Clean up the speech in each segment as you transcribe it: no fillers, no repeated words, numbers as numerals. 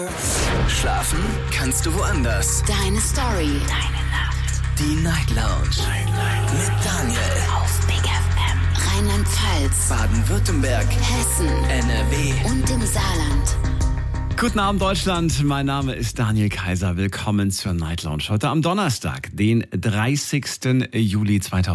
Schlafen kannst du woanders. Deine Story. Deine Nacht. Die Night Lounge. Mit Daniel. Auf Big FM. Rheinland-Pfalz. Baden-Württemberg. Hessen. NRW. Und im Saarland. Guten Abend, Deutschland. Mein Name ist Daniel Kaiser. Willkommen zur Night Lounge. Heute am Donnerstag, den 30. Juli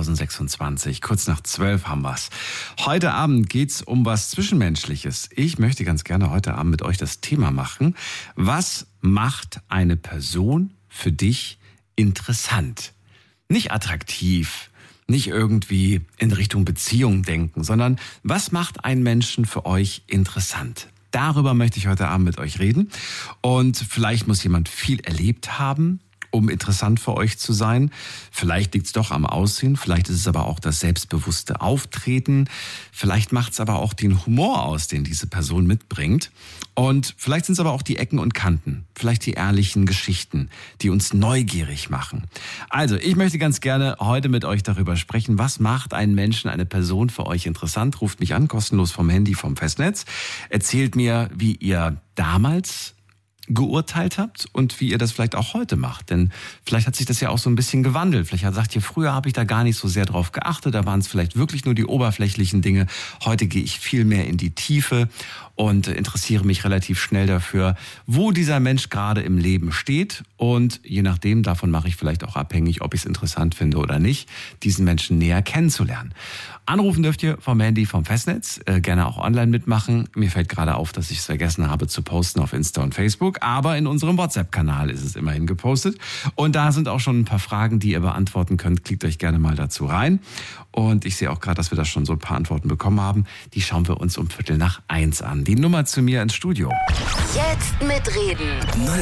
2026. Kurz nach 12 haben wir's. Heute Abend geht's um was Zwischenmenschliches. Ich möchte ganz gerne heute Abend mit euch das Thema machen. Was macht eine Person für dich interessant? Nicht attraktiv, nicht irgendwie in Richtung Beziehung denken, sondern was macht einen Menschen für euch interessant? Darüber möchte ich heute Abend mit euch reden. Und vielleicht muss jemand viel erlebt haben, um interessant für euch zu sein. Vielleicht liegt es doch am Aussehen, vielleicht ist es aber auch das selbstbewusste Auftreten. Vielleicht macht es aber auch den Humor aus, den diese Person mitbringt. Und vielleicht sind es aber auch die Ecken und Kanten, vielleicht die ehrlichen Geschichten, die uns neugierig machen. Also, ich möchte ganz gerne heute mit euch darüber sprechen, was macht einen Menschen, eine Person für euch interessant. Ruft mich an, kostenlos vom Handy, vom Festnetz. Erzählt mir, wie ihr damals geurteilt habt und wie ihr das vielleicht auch heute macht. Denn vielleicht hat sich das ja auch so ein bisschen gewandelt. Vielleicht sagt ihr, früher habe ich da gar nicht so sehr drauf geachtet, da waren es vielleicht wirklich nur die oberflächlichen Dinge. Heute gehe ich viel mehr in die Tiefe und interessiere mich relativ schnell dafür, wo dieser Mensch gerade im Leben steht. Und je nachdem, davon mache ich vielleicht auch abhängig, ob ich es interessant finde oder nicht, diesen Menschen näher kennenzulernen. Anrufen dürft ihr vom Handy, vom Festnetz, gerne auch online mitmachen. Mir fällt gerade auf, dass ich es vergessen habe zu posten auf Insta und Facebook, aber in unserem WhatsApp-Kanal ist es immerhin gepostet. Und da sind auch schon ein paar Fragen, die ihr beantworten könnt. Klickt euch gerne mal dazu rein. Und ich sehe auch gerade, dass wir da schon so ein paar Antworten bekommen haben. Die schauen wir uns um 1:45 an. Die Nummer zu mir ins Studio. Jetzt mitreden.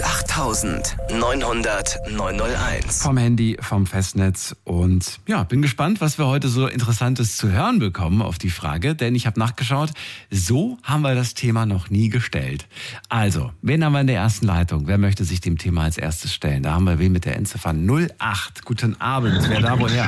08900 901. Vom Handy, vom Festnetz. Und ja, bin gespannt, was wir heute so Interessantes zu hören bekommen auf die Frage. Denn ich habe nachgeschaut, so haben wir das Thema noch nie gestellt. Also, wen haben wir in der ersten Leitung? Wer möchte sich dem Thema als erstes stellen? Da haben wir wen mit der Endziffer 08. Guten Abend. Wer da woher?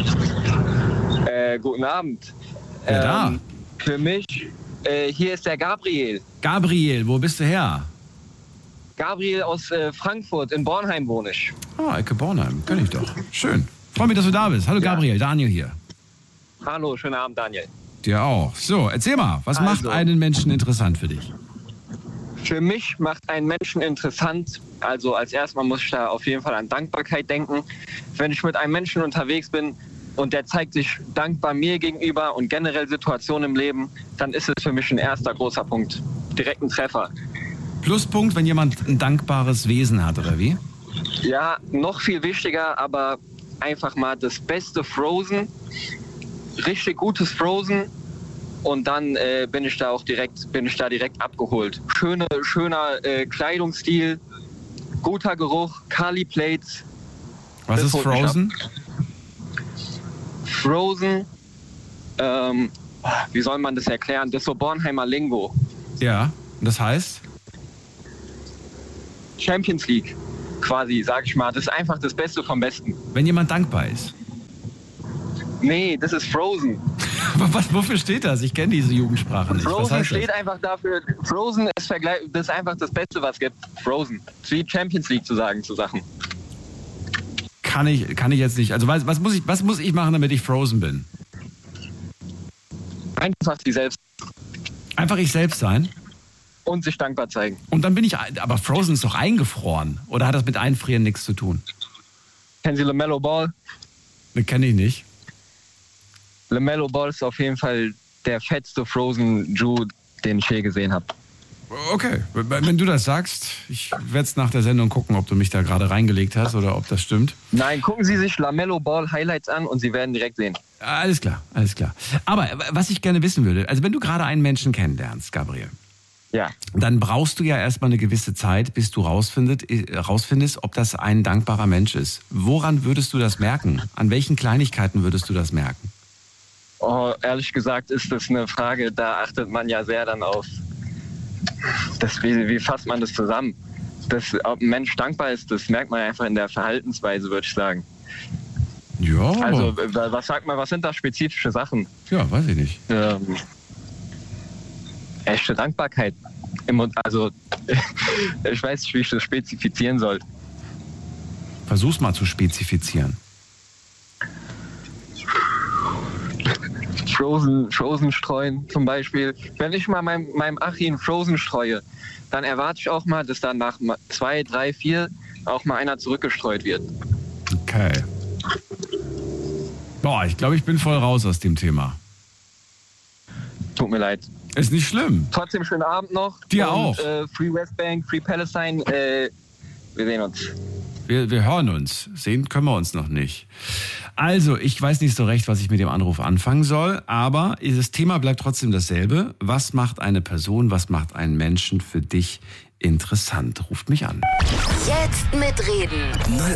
Guten Abend. Wer da? Für mich, hier ist der Gabriel. Gabriel, wo bist du her? Gabriel aus Frankfurt, in Bornheim wohne ich. Ah, Ecke Bornheim, kenn ich doch. Schön. Freue mich, dass du da bist. Hallo Gabriel, Daniel hier. Hallo, schönen Abend, Daniel. Dir auch. So, erzähl mal, was macht einen Menschen interessant für dich? Für mich macht einen Menschen interessant, also als erstes muss ich da auf jeden Fall an Dankbarkeit denken. Wenn ich mit einem Menschen unterwegs bin und der zeigt sich dankbar mir gegenüber und generell Situationen im Leben, dann ist es für mich ein erster großer Punkt. Direkt ein Treffer. Pluspunkt, wenn jemand ein dankbares Wesen hat, oder wie? Ja, noch viel wichtiger, aber einfach mal das beste Frozen, richtig gutes Frozen und dann bin ich da direkt abgeholt. Schöner Kleidungsstil, guter Geruch, Kali Plates. Was ist Frozen? Frozen, wie soll man das erklären? Das ist so Bornheimer Lingo. Ja, und das heißt? Champions League, quasi, sag ich mal. Das ist einfach das Beste vom Besten. Wenn jemand dankbar ist. Nee, das ist Frozen. Wofür steht das? Ich kenne diese Jugendsprache nicht. Frozen steht einfach dafür, Frozen ist das ist einfach das Beste, was es gibt. Frozen. Wie Champions League zu sagen, zu Sachen. Kann ich jetzt nicht. Also was muss ich machen, damit ich Frozen bin? Einfach sie selbst. Einfach ich selbst sein? Und sich dankbar zeigen. Und dann bin ich, aber Frozen ist doch eingefroren. Oder hat das mit Einfrieren nichts zu tun? Kennen Sie LaMelo Ball? Ne, kenne ich nicht. LaMelo Ball ist auf jeden Fall der fettste Frozen Jew, den ich je gesehen habe. Okay, wenn du das sagst, ich werde es nach der Sendung gucken, ob du mich da gerade reingelegt hast oder ob das stimmt. Nein, gucken Sie sich LaMelo Ball Highlights an und Sie werden direkt sehen. Alles klar. Aber was ich gerne wissen würde, also wenn du gerade einen Menschen kennenlernst, Gabriel, ja, dann brauchst du ja erstmal eine gewisse Zeit, bis du rausfindest, ob das ein dankbarer Mensch ist. Woran würdest du das merken? An welchen Kleinigkeiten würdest du das merken? Oh, ehrlich gesagt ist das eine Frage, da achtet man ja sehr dann auf, wie fasst man das zusammen? Ob ein Mensch dankbar ist, das merkt man einfach in der Verhaltensweise, würde ich sagen. Ja. Also, was sind da spezifische Sachen? Ja, weiß ich nicht. Echte Dankbarkeit. Also, ich weiß nicht, wie ich das spezifizieren soll. Versuch's mal zu spezifizieren. Frozen streuen zum Beispiel. Wenn ich mal meinem Achim Frozen streue, dann erwarte ich auch mal, dass dann nach 2, 3, 4 auch mal einer zurückgestreut wird. Okay. Boah, ich glaube, ich bin voll raus aus dem Thema. Tut mir leid. Ist nicht schlimm. Trotzdem schönen Abend noch. Dir und, auch. Free West Bank, Free Palestine. Wir sehen uns. Wir hören uns. Sehen können wir uns noch nicht. Also, ich weiß nicht so recht, was ich mit dem Anruf anfangen soll, aber das Thema bleibt trotzdem dasselbe. Was macht eine Person, was macht einen Menschen für dich interessant? Ruft mich an. Jetzt mitreden.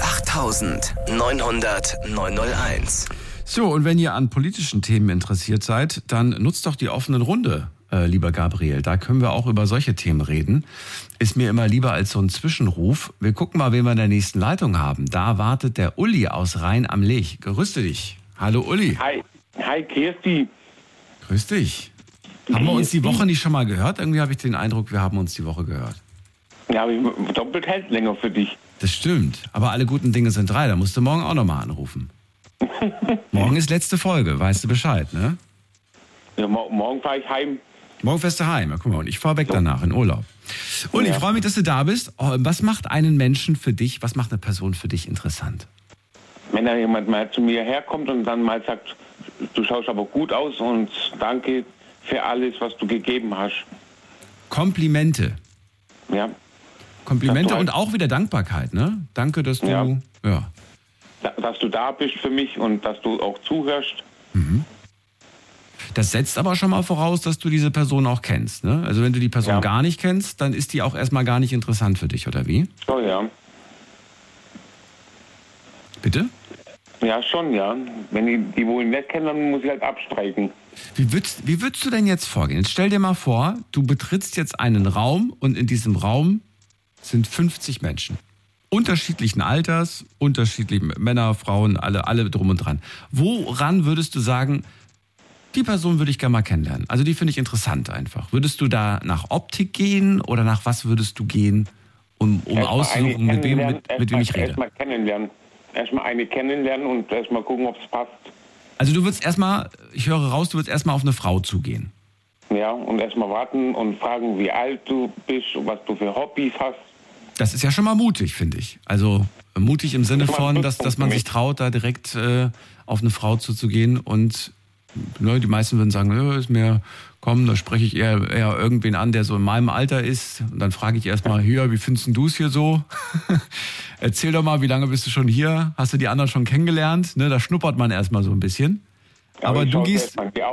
08900 901. So, und wenn ihr an politischen Themen interessiert seid, dann nutzt doch die offene Runde, lieber Gabriel. Da können wir auch über solche Themen reden. Ist mir immer lieber als so ein Zwischenruf. Wir gucken mal, wen wir in der nächsten Leitung haben. Da wartet der Uli aus Rhein am Lech. Grüße dich. Hallo Uli. Hi Kirsti. Grüß dich. Haben wir uns die Woche nicht schon mal gehört? Irgendwie habe ich den Eindruck, wir haben uns die Woche gehört. Ja, aber doppelt hält länger für dich. Das stimmt. Aber alle guten Dinge sind 3. Da musst du morgen auch nochmal anrufen. Morgen ist letzte Folge. Weißt du Bescheid, ne? Ja, morgen fahre ich heim. Morgen fährst du heim. Ja, guck mal, und ich fahre weg danach in Urlaub. Uli, ich freue mich, dass du da bist. Was macht einen Menschen für dich, was macht eine Person für dich interessant? Wenn da jemand mal zu mir herkommt und dann mal sagt, du schaust aber gut aus und danke für alles, was du gegeben hast. Komplimente. Ja. Komplimente und auch wieder Dankbarkeit, ne? Danke, dass du... Ja. Dass du da bist für mich und dass du auch zuhörst. Mhm. Das setzt aber schon mal voraus, dass du diese Person auch kennst, ne? Also wenn du die Person gar nicht kennst, dann ist die auch erstmal gar nicht interessant für dich, oder wie? Oh ja. Bitte? Ja, schon, ja. Wenn ich die wohl nicht kenne, dann muss ich halt abstreichen. Wie würdest du denn jetzt vorgehen? Jetzt stell dir mal vor, du betrittst jetzt einen Raum und in diesem Raum sind 50 Menschen. Unterschiedlichen Alters, unterschiedlichen Männer, Frauen, alle drum und dran. Woran würdest du sagen, die Person würde ich gerne mal kennenlernen? Also die finde ich interessant einfach. Würdest du da nach Optik gehen oder nach was würdest du gehen, um auszusuchen, mit wem ich rede? Erstmal kennenlernen. Erstmal eine kennenlernen und erstmal gucken, ob es passt. Also du würdest erstmal, ich höre raus, du würdest erstmal auf eine Frau zugehen. Ja, und erstmal warten und fragen, wie alt du bist und was du für Hobbys hast. Das ist ja schon mal mutig, finde ich. Also mutig im Sinne von, dass man sich traut, da direkt auf eine Frau zuzugehen. Und die meisten würden sagen, ist mir, komm, da spreche ich eher irgendwen an, der so in meinem Alter ist. Und dann frage ich erstmal, hier, wie findest du es hier so? Erzähl doch mal, wie lange bist du schon hier? Hast du die anderen schon kennengelernt? Ne, da schnuppert man erstmal so ein bisschen. Aber du gehst...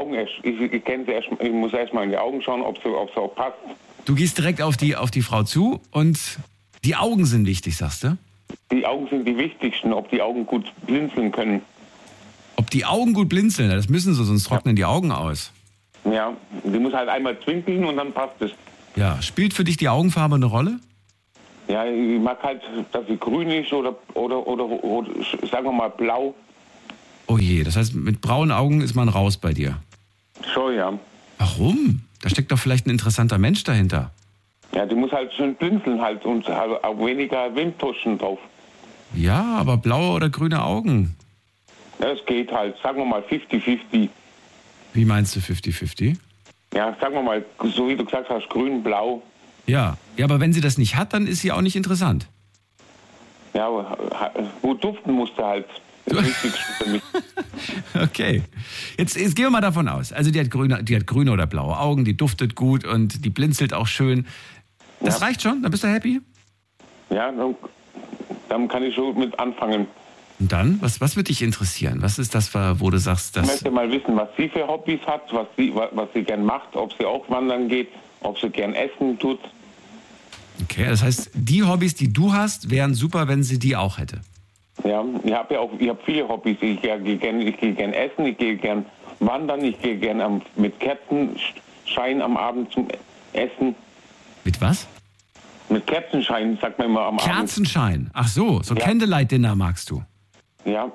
Ich muss erstmal in die Augen schauen, ob es auch passt. Du gehst direkt auf die Frau zu und die Augen sind wichtig, sagst du? Die Augen sind die wichtigsten, ob die Augen gut blinzeln können. Ob die Augen gut blinzeln, das müssen sie, sonst trocknen die Augen aus. Ja, die muss halt einmal zwinkeln und dann passt es. Ja, spielt für dich die Augenfarbe eine Rolle? Ja, ich mag halt, dass sie grün ist oder sagen wir mal blau. Oh je, das heißt, mit braunen Augen ist man raus bei dir. Schon, ja. Warum? Da steckt doch vielleicht ein interessanter Mensch dahinter. Ja, die muss halt schön blinzeln halt und also auch weniger Windtuschen drauf. Ja, aber blaue oder grüne Augen? Ja, das geht halt, sagen wir mal 50-50. Wie meinst du 50-50? Ja, sagen wir mal, so wie du gesagt hast, grün, blau. Ja, aber wenn sie das nicht hat, dann ist sie auch nicht interessant. Ja, aber gut duften musste halt. Das Wichtigste für mich. Okay. Jetzt gehen wir mal davon aus. Also die hat grüne oder blaue Augen, die duftet gut und die blinzelt auch schön. Das reicht schon? Dann bist du happy? Ja, dann kann ich schon mit anfangen. Und dann? Was wird dich interessieren? Was ist das, wo du sagst, dass... Ich möchte mal wissen, was sie für Hobbys hat, was sie gern macht, ob sie auch wandern geht, ob sie gern essen tut. Okay, das heißt, die Hobbys, die du hast, wären super, wenn sie die auch hätte. Ja, ich habe viele Hobbys. Ich gehe gern essen, ich gehe gern wandern, ich gehe gern mit Kerzenschein am Abend zum Essen. Mit was? Mit Kerzenschein, sagt man immer am Abend. Kerzenschein? Ach so Candlelight-Dinner magst du? Ja.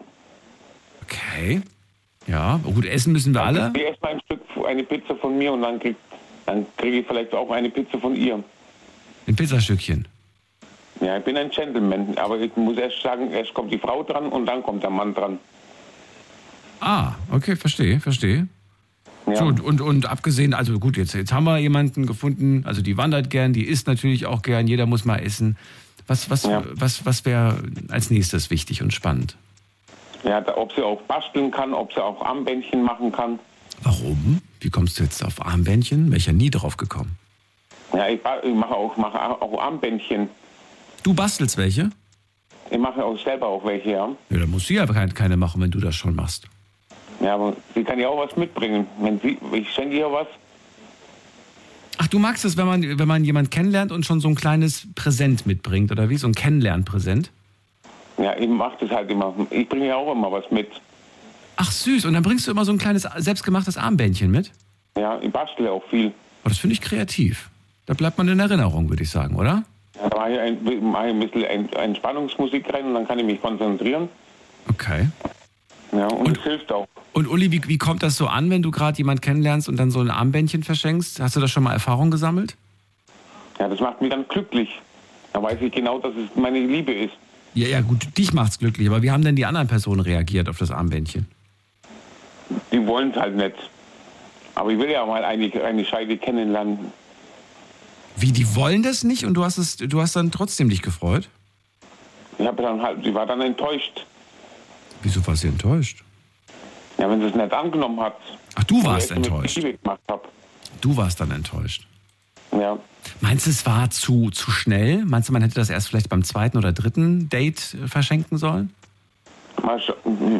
Okay. Ja, gut, essen müssen wir alle. Ich esse mal ein Stück, eine Pizza von mir und dann kriegt dann kriege ich vielleicht auch eine Pizza von ihr. Ein Pizzastückchen. Ja, ich bin ein Gentleman, aber ich muss erst sagen, erst kommt die Frau dran und dann kommt der Mann dran. Ah, okay, verstehe. Ja. So, und abgesehen, also gut, jetzt haben wir jemanden gefunden, also die wandert gern, die isst natürlich auch gern, jeder muss mal essen. Was wäre als nächstes wichtig und spannend? Ja, ob sie auch basteln kann, ob sie auch Armbändchen machen kann. Warum? Wie kommst du jetzt auf Armbändchen? Wäre ich ja nie drauf gekommen. Ja, ich mache auch Armbändchen. Du bastelst welche? Ich mache auch selber auch welche, ja. Ja, dann musst du ja keine machen, wenn du das schon machst. Ja, aber sie kann ja auch was mitbringen. Ich schenke ihr was. Ach, du magst es, wenn man jemanden kennenlernt und schon so ein kleines Präsent mitbringt, oder wie? So ein Kennenlernpräsent? Ja, ich mache das halt immer. Ich bringe ja auch immer was mit. Ach süß, und dann bringst du immer so ein kleines selbstgemachtes Armbändchen mit? Ja, ich bastle auch viel. Oh, das finde ich kreativ. Da bleibt man in Erinnerung, würde ich sagen, oder? Ja, da mache ich ein bisschen Entspannungsmusik rein und dann kann ich mich konzentrieren. Okay. Ja, und es hilft auch. Und Uli, wie kommt das so an, wenn du gerade jemanden kennenlernst und dann so ein Armbändchen verschenkst? Hast du da schon mal Erfahrung gesammelt? Ja, das macht mich dann glücklich. Da weiß ich genau, dass es meine Liebe ist. Ja, gut, dich macht's glücklich. Aber wie haben denn die anderen Personen reagiert auf das Armbändchen? Die wollen es halt nicht. Aber ich will ja mal eine Scheide kennenlernen. Wie, die wollen das nicht und du hast dann trotzdem dich gefreut? Sie war dann enttäuscht. Wieso war sie enttäuscht? Ja, wenn sie es nicht angenommen hat. Ach, du Weil warst ich es mit enttäuscht. Liebe gemacht habe. Du warst dann enttäuscht. Ja. Meinst du, es war zu schnell? Meinst du, man hätte das erst vielleicht beim zweiten oder dritten Date verschenken sollen? Also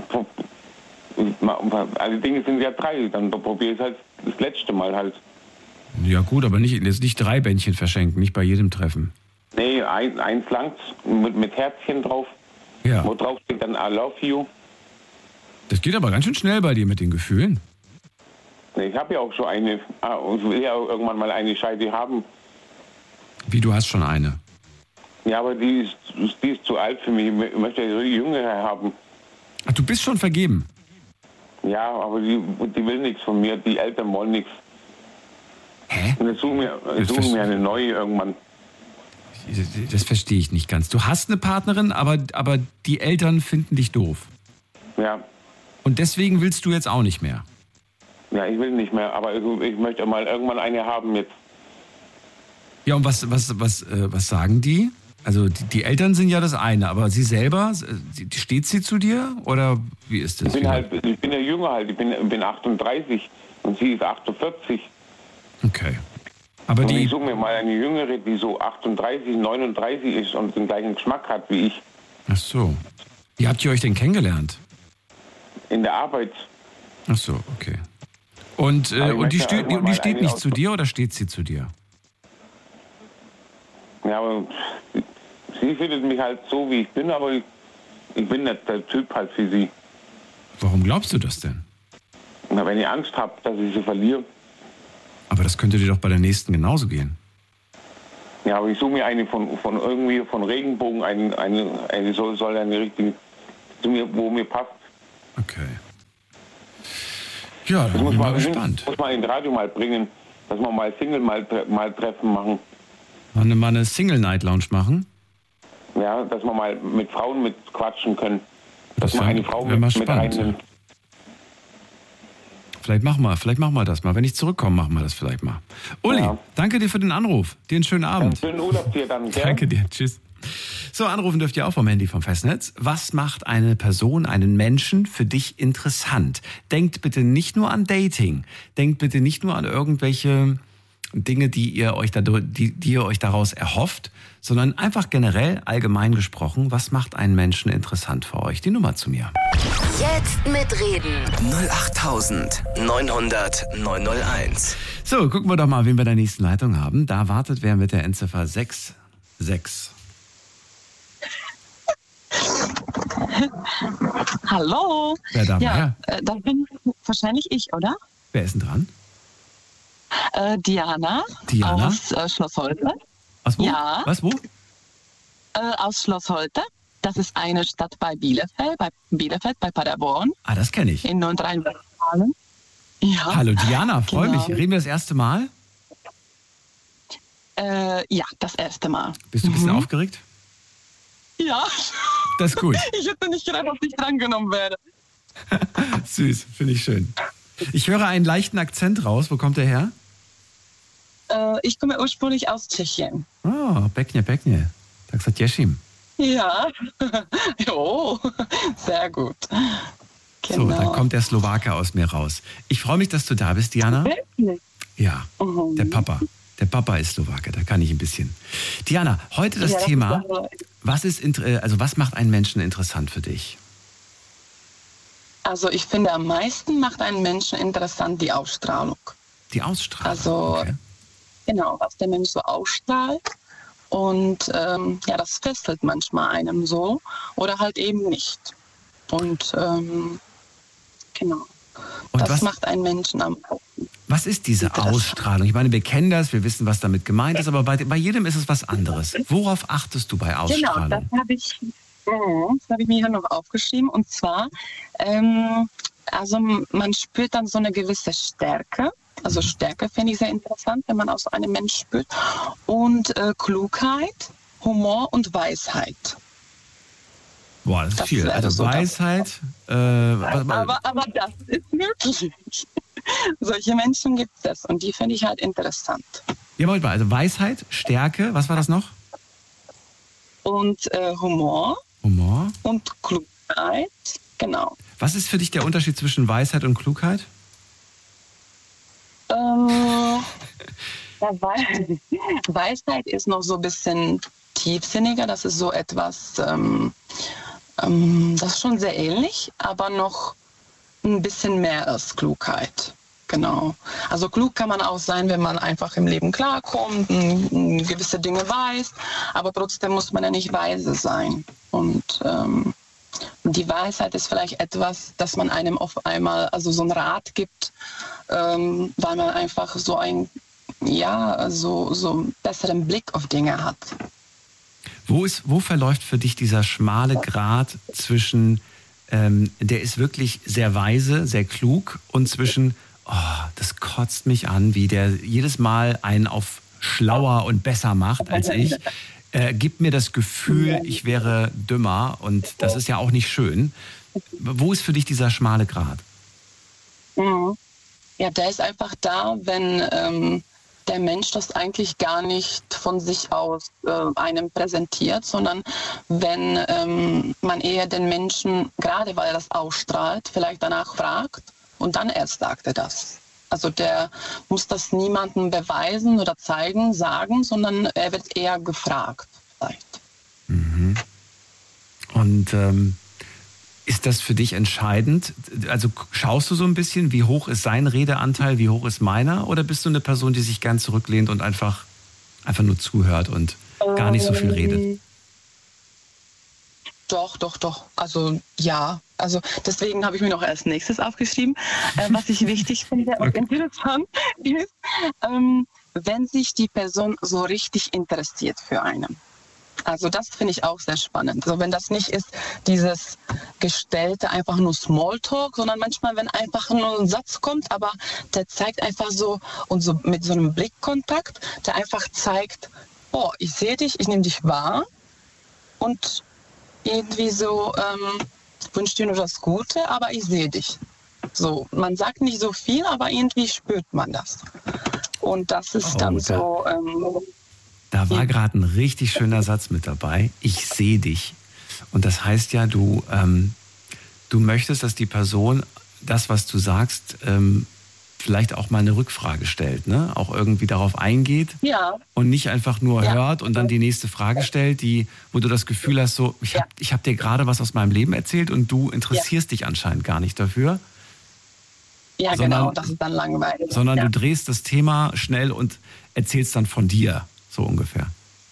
die Dinge sind ja 3, dann probiere ich es halt das letzte Mal halt. Ja gut, aber jetzt nicht 3 Bändchen verschenken, nicht bei jedem Treffen. Nee, eins langt mit Herzchen drauf, Ja. wo drauf steht dann I love you. Das geht aber ganz schön schnell bei dir mit den Gefühlen. Nee, ich habe ja auch schon eine, ich will ja irgendwann mal eine Scheide haben. Wie, du hast schon eine? Ja, aber die ist zu alt für mich, ich möchte eine jüngere haben. Ach, du bist schon vergeben? Ja, aber die will nichts von mir, die Eltern wollen nichts. Hä? Und jetzt suchen mir eine neue irgendwann. Das verstehe ich nicht ganz. Du hast eine Partnerin, aber die Eltern finden dich doof. Ja. Und deswegen willst du jetzt auch nicht mehr? Ja, ich will nicht mehr, aber ich möchte mal irgendwann eine haben jetzt. Ja, und was sagen die? Also die Eltern sind ja das eine, aber sie selber, steht sie zu dir oder wie ist das? Ich bin ja jünger halt, ich bin 38 und sie ist 48. Okay. Aber und ich suche mir mal eine jüngere, die so 38, 39 ist und den gleichen Geschmack hat wie ich. Ach so. Wie habt ihr euch denn kennengelernt? In der Arbeit. Ach so, okay. Und die steht nicht zu dir oder steht sie zu dir? Ja, aber sie findet mich halt so, wie ich bin, aber ich bin nicht der Typ halt für sie. Warum glaubst du das denn? Na, wenn ich Angst habe, dass ich sie verliere. Aber das könnte dir doch bei der nächsten genauso gehen. Ja, aber ich suche mir eine von Regenbogen, eine soll eine richtige, wo mir passt. Okay. Ja, dann bin ich mal gespannt. Muss man in Radio mal bringen, dass wir mal Single mal Treffen machen. Mal eine Single-Night-Lounge machen? Ja, dass wir mal mit Frauen mit quatschen können. Dass man eine Frau mit spannend, reinnimmt. Ja. Vielleicht machen wir das mal. Wenn ich zurückkomme, machen wir das vielleicht mal. Uli, Danke dir für den Anruf. Dir einen schönen Abend. Schönen Urlaub dir dann, gell? Danke dir. Tschüss. So, anrufen dürft ihr auch vom Handy vom Festnetz. Was macht eine Person, einen Menschen für dich interessant? Denkt bitte nicht nur an Dating. Denkt bitte nicht nur an irgendwelche Dinge, die ihr euch daraus erhofft, sondern einfach generell, allgemein gesprochen, was macht einen Menschen interessant für euch? Die Nummer zu mir. Jetzt mitreden. 08900 901. So, gucken wir doch mal, wen wir in der nächsten Leitung haben. Da wartet wer mit der Endziffer 66. Hallo. Wer da war? Das bin wahrscheinlich ich, oder? Wer ist denn dran? Diana. Diana? Aus Schloss Holte. Aus wo? Ja. Was, wo? Aus Schloss Holte. Das ist eine Stadt bei Bielefeld, bei Paderborn. Ah, das kenne ich. In Nordrhein-Westfalen. Ja. Hallo Diana, freue Genau. mich. Reden wir das erste Mal? Ja, das erste Mal. Bist du ein bisschen aufgeregt? Ja. Das ist gut. Ich hätte nicht gedacht, dass ich drangenommen werde. Süß, finde ich schön. Ich höre einen leichten Akzent raus. Wo kommt der her? Ich komme ursprünglich aus Tschechien. Oh, Pekne, Pekne. Tak se těším. Ja. Oh, sehr gut. So, da kommt der Slowake aus mir raus. Ich freue mich, dass du da bist, Diana. Wirklich? Ja, der Papa. Der Papa ist Slowake, da kann ich ein bisschen. Diana, heute das Thema, was macht einen Menschen interessant für dich? Also ich finde, am meisten macht einen Menschen interessant die Ausstrahlung. Die Ausstrahlung? Also, okay. Genau, was der Mensch so ausstrahlt. Und das fesselt manchmal einem so oder halt eben nicht. Und genau, und das macht einen Menschen am meisten. Was ist diese Ausstrahlung? Ich meine, wir kennen das, wir wissen, was damit gemeint ist, aber bei jedem ist es was anderes. Worauf achtest du bei Ausstrahlung? Genau, das habe ich mir hier noch aufgeschrieben. Und zwar, also man spürt dann so eine gewisse Stärke. Also Stärke finde ich sehr interessant, wenn man aus einem Menschen spürt. Und Klugheit, Humor und Weisheit. Boah, das ist viel. Also so Weisheit. Aber das ist möglich. Solche Menschen gibt es und die finde ich halt interessant. Ja, Moment mal, also Weisheit, Stärke, was war das noch? Und Humor. Humor. Und Klugheit, genau. Was ist für dich der Unterschied zwischen Weisheit und Klugheit? Weisheit ist noch so ein bisschen tiefsinniger, das ist so etwas, das ist schon sehr ähnlich, aber noch ein bisschen mehr als Klugheit. Genau. Also klug kann man auch sein, wenn man einfach im Leben klarkommt, gewisse Dinge weiß, aber trotzdem muss man ja nicht weise sein. Und die Weisheit ist vielleicht etwas, das man einem auf einmal, also so einen Rat gibt, weil man einfach so einen besseren Blick auf Dinge hat. Wo verläuft für dich dieser schmale Grat zwischen, der ist wirklich sehr weise, sehr klug, und zwischen, das kotzt mich an, wie der jedes Mal einen auf schlauer und besser macht als ich, gibt mir das Gefühl, ich wäre dümmer, und das ist ja auch nicht schön. Wo ist für dich dieser schmale Grat? Ja, der ist einfach da, wenn der Mensch das eigentlich gar nicht von sich aus einem präsentiert, sondern wenn man eher den Menschen, gerade weil er das ausstrahlt, vielleicht danach fragt und dann erst sagt er das. Also der muss das niemandem beweisen oder zeigen, sagen, sondern er wird eher gefragt vielleicht. Mhm. Und ist das für dich entscheidend? Also schaust du so ein bisschen, wie hoch ist sein Redeanteil, wie hoch ist meiner? Oder bist du eine Person, die sich gern zurücklehnt und einfach nur zuhört und gar nicht so viel redet? Doch. Also ja. Also deswegen habe ich mir noch als nächstes aufgeschrieben, was ich wichtig finde und interessant ist, wenn sich die Person so richtig interessiert für einen. Also das finde ich auch sehr spannend. Also wenn das nicht ist, dieses gestellte einfach nur Smalltalk, sondern manchmal, wenn einfach nur ein Satz kommt, aber der zeigt einfach so, und so mit so einem Blickkontakt, der einfach zeigt, ich sehe dich, ich nehme dich wahr, und irgendwie so wünsche dir nur das Gute, aber ich sehe dich. So, man sagt nicht so viel, aber irgendwie spürt man das. Und das ist dann so... Da war gerade ein richtig schöner Satz mit dabei. Ich sehe dich. Und das heißt ja, du möchtest, dass die Person das, was du sagst, vielleicht auch mal eine Rückfrage stellt, ne? Auch irgendwie darauf eingeht, ja, und nicht einfach nur hört und dann die nächste Frage stellt, wo du das Gefühl hast, so, ich hab dir gerade was aus meinem Leben erzählt und du interessierst dich anscheinend gar nicht dafür. Ja, genau, das ist dann langweilig. Sondern du drehst das Thema schnell und erzählst dann von dir. So ungefähr.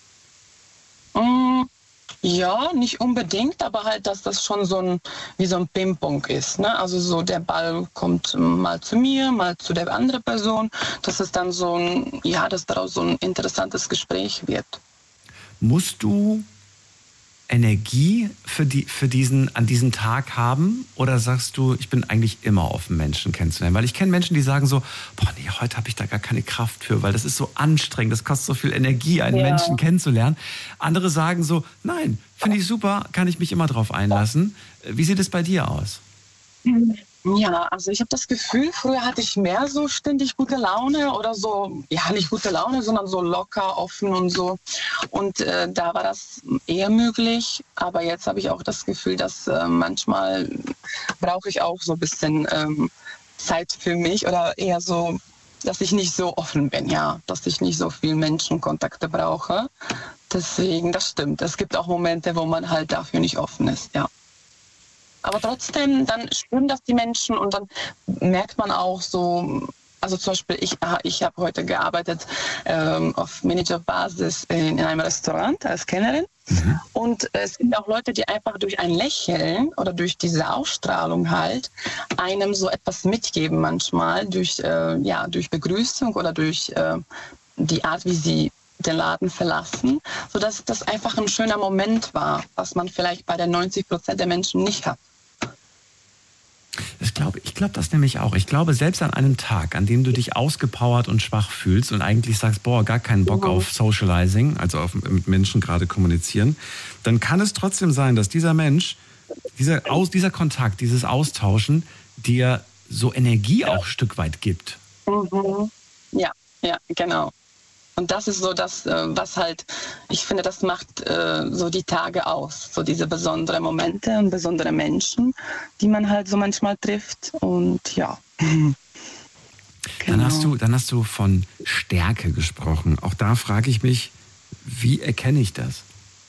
Ja, nicht unbedingt, aber halt, dass das schon wie so ein Ping-Pong ist. Ne? Also so der Ball kommt mal zu mir, mal zu der anderen Person. Dass es dann dass daraus so ein interessantes Gespräch wird. Musst du Energie an diesen Tag haben? Oder sagst du, ich bin eigentlich immer offen, Menschen kennenzulernen? Weil ich kenne Menschen, die sagen so, boah, nee, heute habe ich da gar keine Kraft für, weil das ist so anstrengend, das kostet so viel Energie, einen Menschen kennenzulernen. Andere sagen so, nein, finde ich super, kann ich mich immer drauf einlassen. Wie sieht es bei dir aus? Ja, also ich habe das Gefühl, früher hatte ich mehr so ständig gute Laune oder so, ja, nicht gute Laune, sondern so locker, offen und so. Und da war das eher möglich. Aber jetzt habe ich auch das Gefühl, dass manchmal brauche ich auch so ein bisschen Zeit für mich oder eher so, dass ich nicht so offen bin, ja, dass ich nicht so viel Menschenkontakte brauche. Deswegen, das stimmt. Es gibt auch Momente, wo man halt dafür nicht offen ist, ja. Aber trotzdem, dann spüren das die Menschen und dann merkt man auch so, also zum Beispiel ich habe heute gearbeitet auf Managerbasis in einem Restaurant als Kellnerin. Und es gibt auch Leute, die einfach durch ein Lächeln oder durch diese Ausstrahlung halt einem so etwas mitgeben manchmal, durch Begrüßung oder durch die Art, wie sie den Laden verlassen, sodass das einfach ein schöner Moment war, was man vielleicht bei den 90% der Menschen nicht hat. Ich glaube das nämlich auch. Ich glaube, selbst an einem Tag, an dem du dich ausgepowert und schwach fühlst und eigentlich sagst, boah, gar keinen Bock auf Socializing, also mit Menschen gerade kommunizieren, dann kann es trotzdem sein, dass dieser Mensch, dieser Kontakt, dieses Austauschen dir so Energie auch ein Stück weit gibt. Ja, genau. Und das ist so das, was halt, ich finde, das macht so die Tage aus. So diese besonderen Momente und besondere Menschen, die man halt so manchmal trifft. Und ja. Genau. Dann hast du von Stärke gesprochen. Auch da frage ich mich, wie erkenne ich das?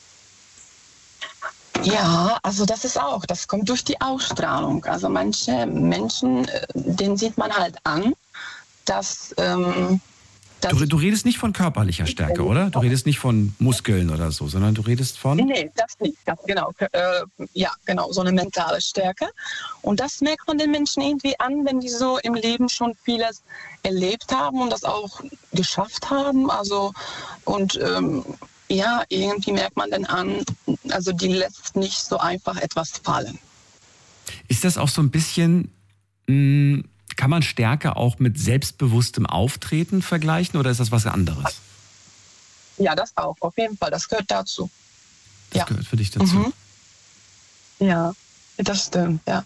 Ja, also das kommt durch die Ausstrahlung. Also manche Menschen, denen sieht man halt an, dass... Du redest nicht von körperlicher Stärke, oder? Du redest nicht von Muskeln oder so, sondern du redest von... Nee, das nicht, ganz genau. Genau, so eine mentale Stärke. Und das merkt man den Menschen irgendwie an, wenn die so im Leben schon vieles erlebt haben und das auch geschafft haben. Also, und irgendwie merkt man dann an, also die lässt nicht so einfach etwas fallen. Ist das auch so ein bisschen... Kann man Stärke auch mit selbstbewusstem Auftreten vergleichen oder ist das was anderes? Ja, das auch, auf jeden Fall. Das gehört dazu. Das gehört für dich dazu? Ja, das stimmt, ja.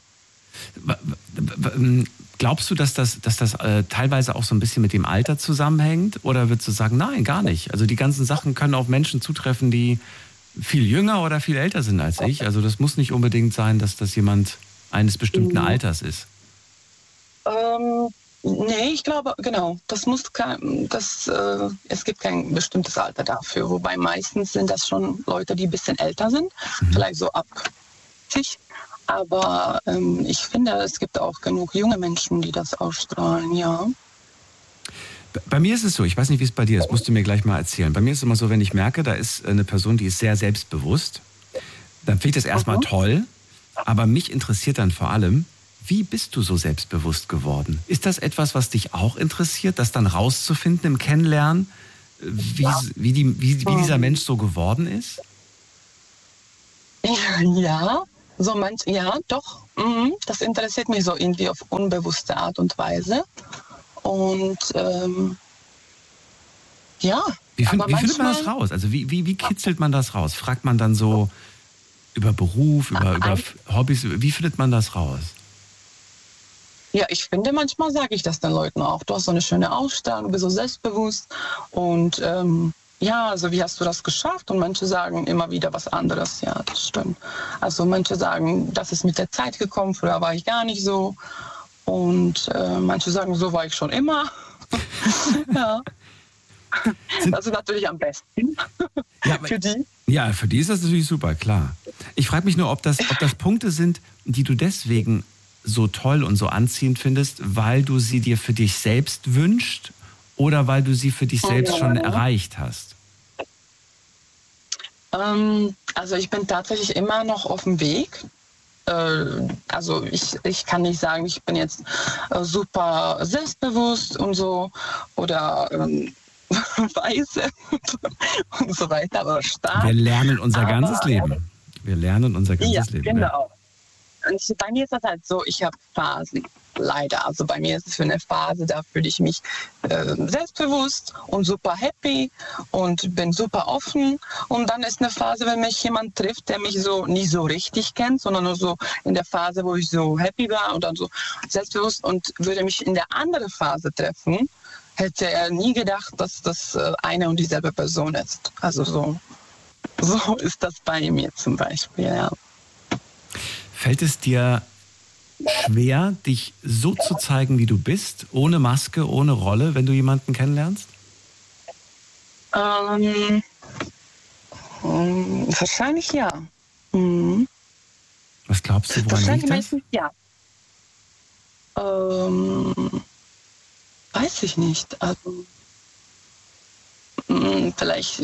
Glaubst du, dass das teilweise auch so ein bisschen mit dem Alter zusammenhängt? Oder würdest du sagen, nein, gar nicht? Also die ganzen Sachen können auf Menschen zutreffen, die viel jünger oder viel älter sind als ich. Also das muss nicht unbedingt sein, dass das jemand eines bestimmten Alters ist. Nee, ich glaube, genau, es gibt kein bestimmtes Alter dafür, wobei meistens sind das schon Leute, die ein bisschen älter sind, vielleicht so ab 50, aber ich finde, es gibt auch genug junge Menschen, die das ausstrahlen, ja. Bei mir ist es so, ich weiß nicht, wie es bei dir ist, musst du mir gleich mal erzählen. Bei mir ist es immer so, wenn ich merke, da ist eine Person, die ist sehr selbstbewusst, dann finde ich das erstmal toll, aber mich interessiert dann vor allem, wie bist du so selbstbewusst geworden? Ist das etwas, was dich auch interessiert, das dann rauszufinden im Kennenlernen, wie dieser Mensch so geworden ist? Ja, doch. Das interessiert mich so irgendwie auf unbewusste Art und Weise. Und Wie findet man das raus? Also wie kitzelt man das raus? Fragt man dann so über Beruf, über Hobbys? Wie findet man das raus? Ja, ich finde, manchmal sage ich das den Leuten auch. Du hast so eine schöne Ausstrahlung, du bist so selbstbewusst und also wie hast du das geschafft? Und manche sagen immer wieder was anderes. Ja, das stimmt. Also manche sagen, das ist mit der Zeit gekommen, früher war ich gar nicht so. Und manche sagen, so war ich schon immer. Ja. Das ist natürlich am besten für die. Ja, für die ist das natürlich super, klar. Ich frage mich nur, ob das Punkte sind, die du deswegen so toll und so anziehend findest, weil du sie dir für dich selbst wünschst oder weil du sie für dich selbst schon erreicht hast? Also ich bin tatsächlich immer noch auf dem Weg. Also ich kann nicht sagen, ich bin jetzt super selbstbewusst und so oder weise und so weiter, aber stark. Wir lernen unser ganzes Leben. Wir lernen unser ganzes Leben. Genau. Und bei mir ist das halt so, ich habe Phasen, leider. Also bei mir ist es für eine Phase, da fühle ich mich selbstbewusst und super happy und bin super offen. Und dann ist eine Phase, wenn mich jemand trifft, der mich so nicht so richtig kennt, sondern nur so in der Phase, wo ich so happy war und dann so selbstbewusst und würde mich in der anderen Phase treffen, hätte er nie gedacht, dass das eine und dieselbe Person ist. Also so ist das bei mir zum Beispiel, ja. Fällt es dir schwer, dich so zu zeigen, wie du bist, ohne Maske, ohne Rolle, wenn du jemanden kennenlernst? Wahrscheinlich ja. Mhm. Was glaubst du, woran Wahrscheinlich liegt das? meistens ja. Weiß ich nicht. Also, vielleicht.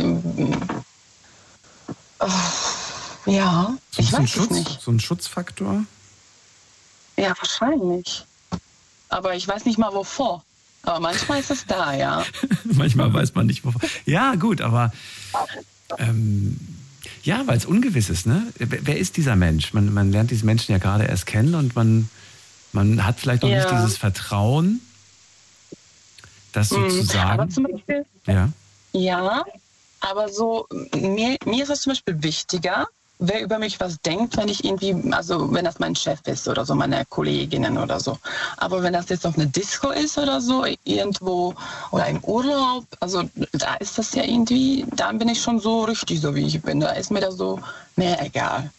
Ja, ich weiß es nicht. So ein Schutzfaktor? Ja, wahrscheinlich. Aber ich weiß nicht mal wovor. Aber manchmal ist es da, ja. Manchmal weiß man nicht wovor. Ja, gut, aber ja, weil es ungewiss ist, ne? Wer ist dieser Mensch? Man lernt diesen Menschen ja gerade erst kennen und man hat vielleicht noch nicht dieses Vertrauen, das sozusagen. Aber zum Beispiel, ja, aber so, mir ist es zum Beispiel wichtiger, wer über mich was denkt, wenn ich irgendwie, also wenn das mein Chef ist oder so, meine Kolleginnen oder so. Aber wenn das jetzt auf eine Disco ist oder so, irgendwo oder im Urlaub, also da ist das ja irgendwie, da bin ich schon so richtig, so wie ich bin. Da ist mir das so mehr egal.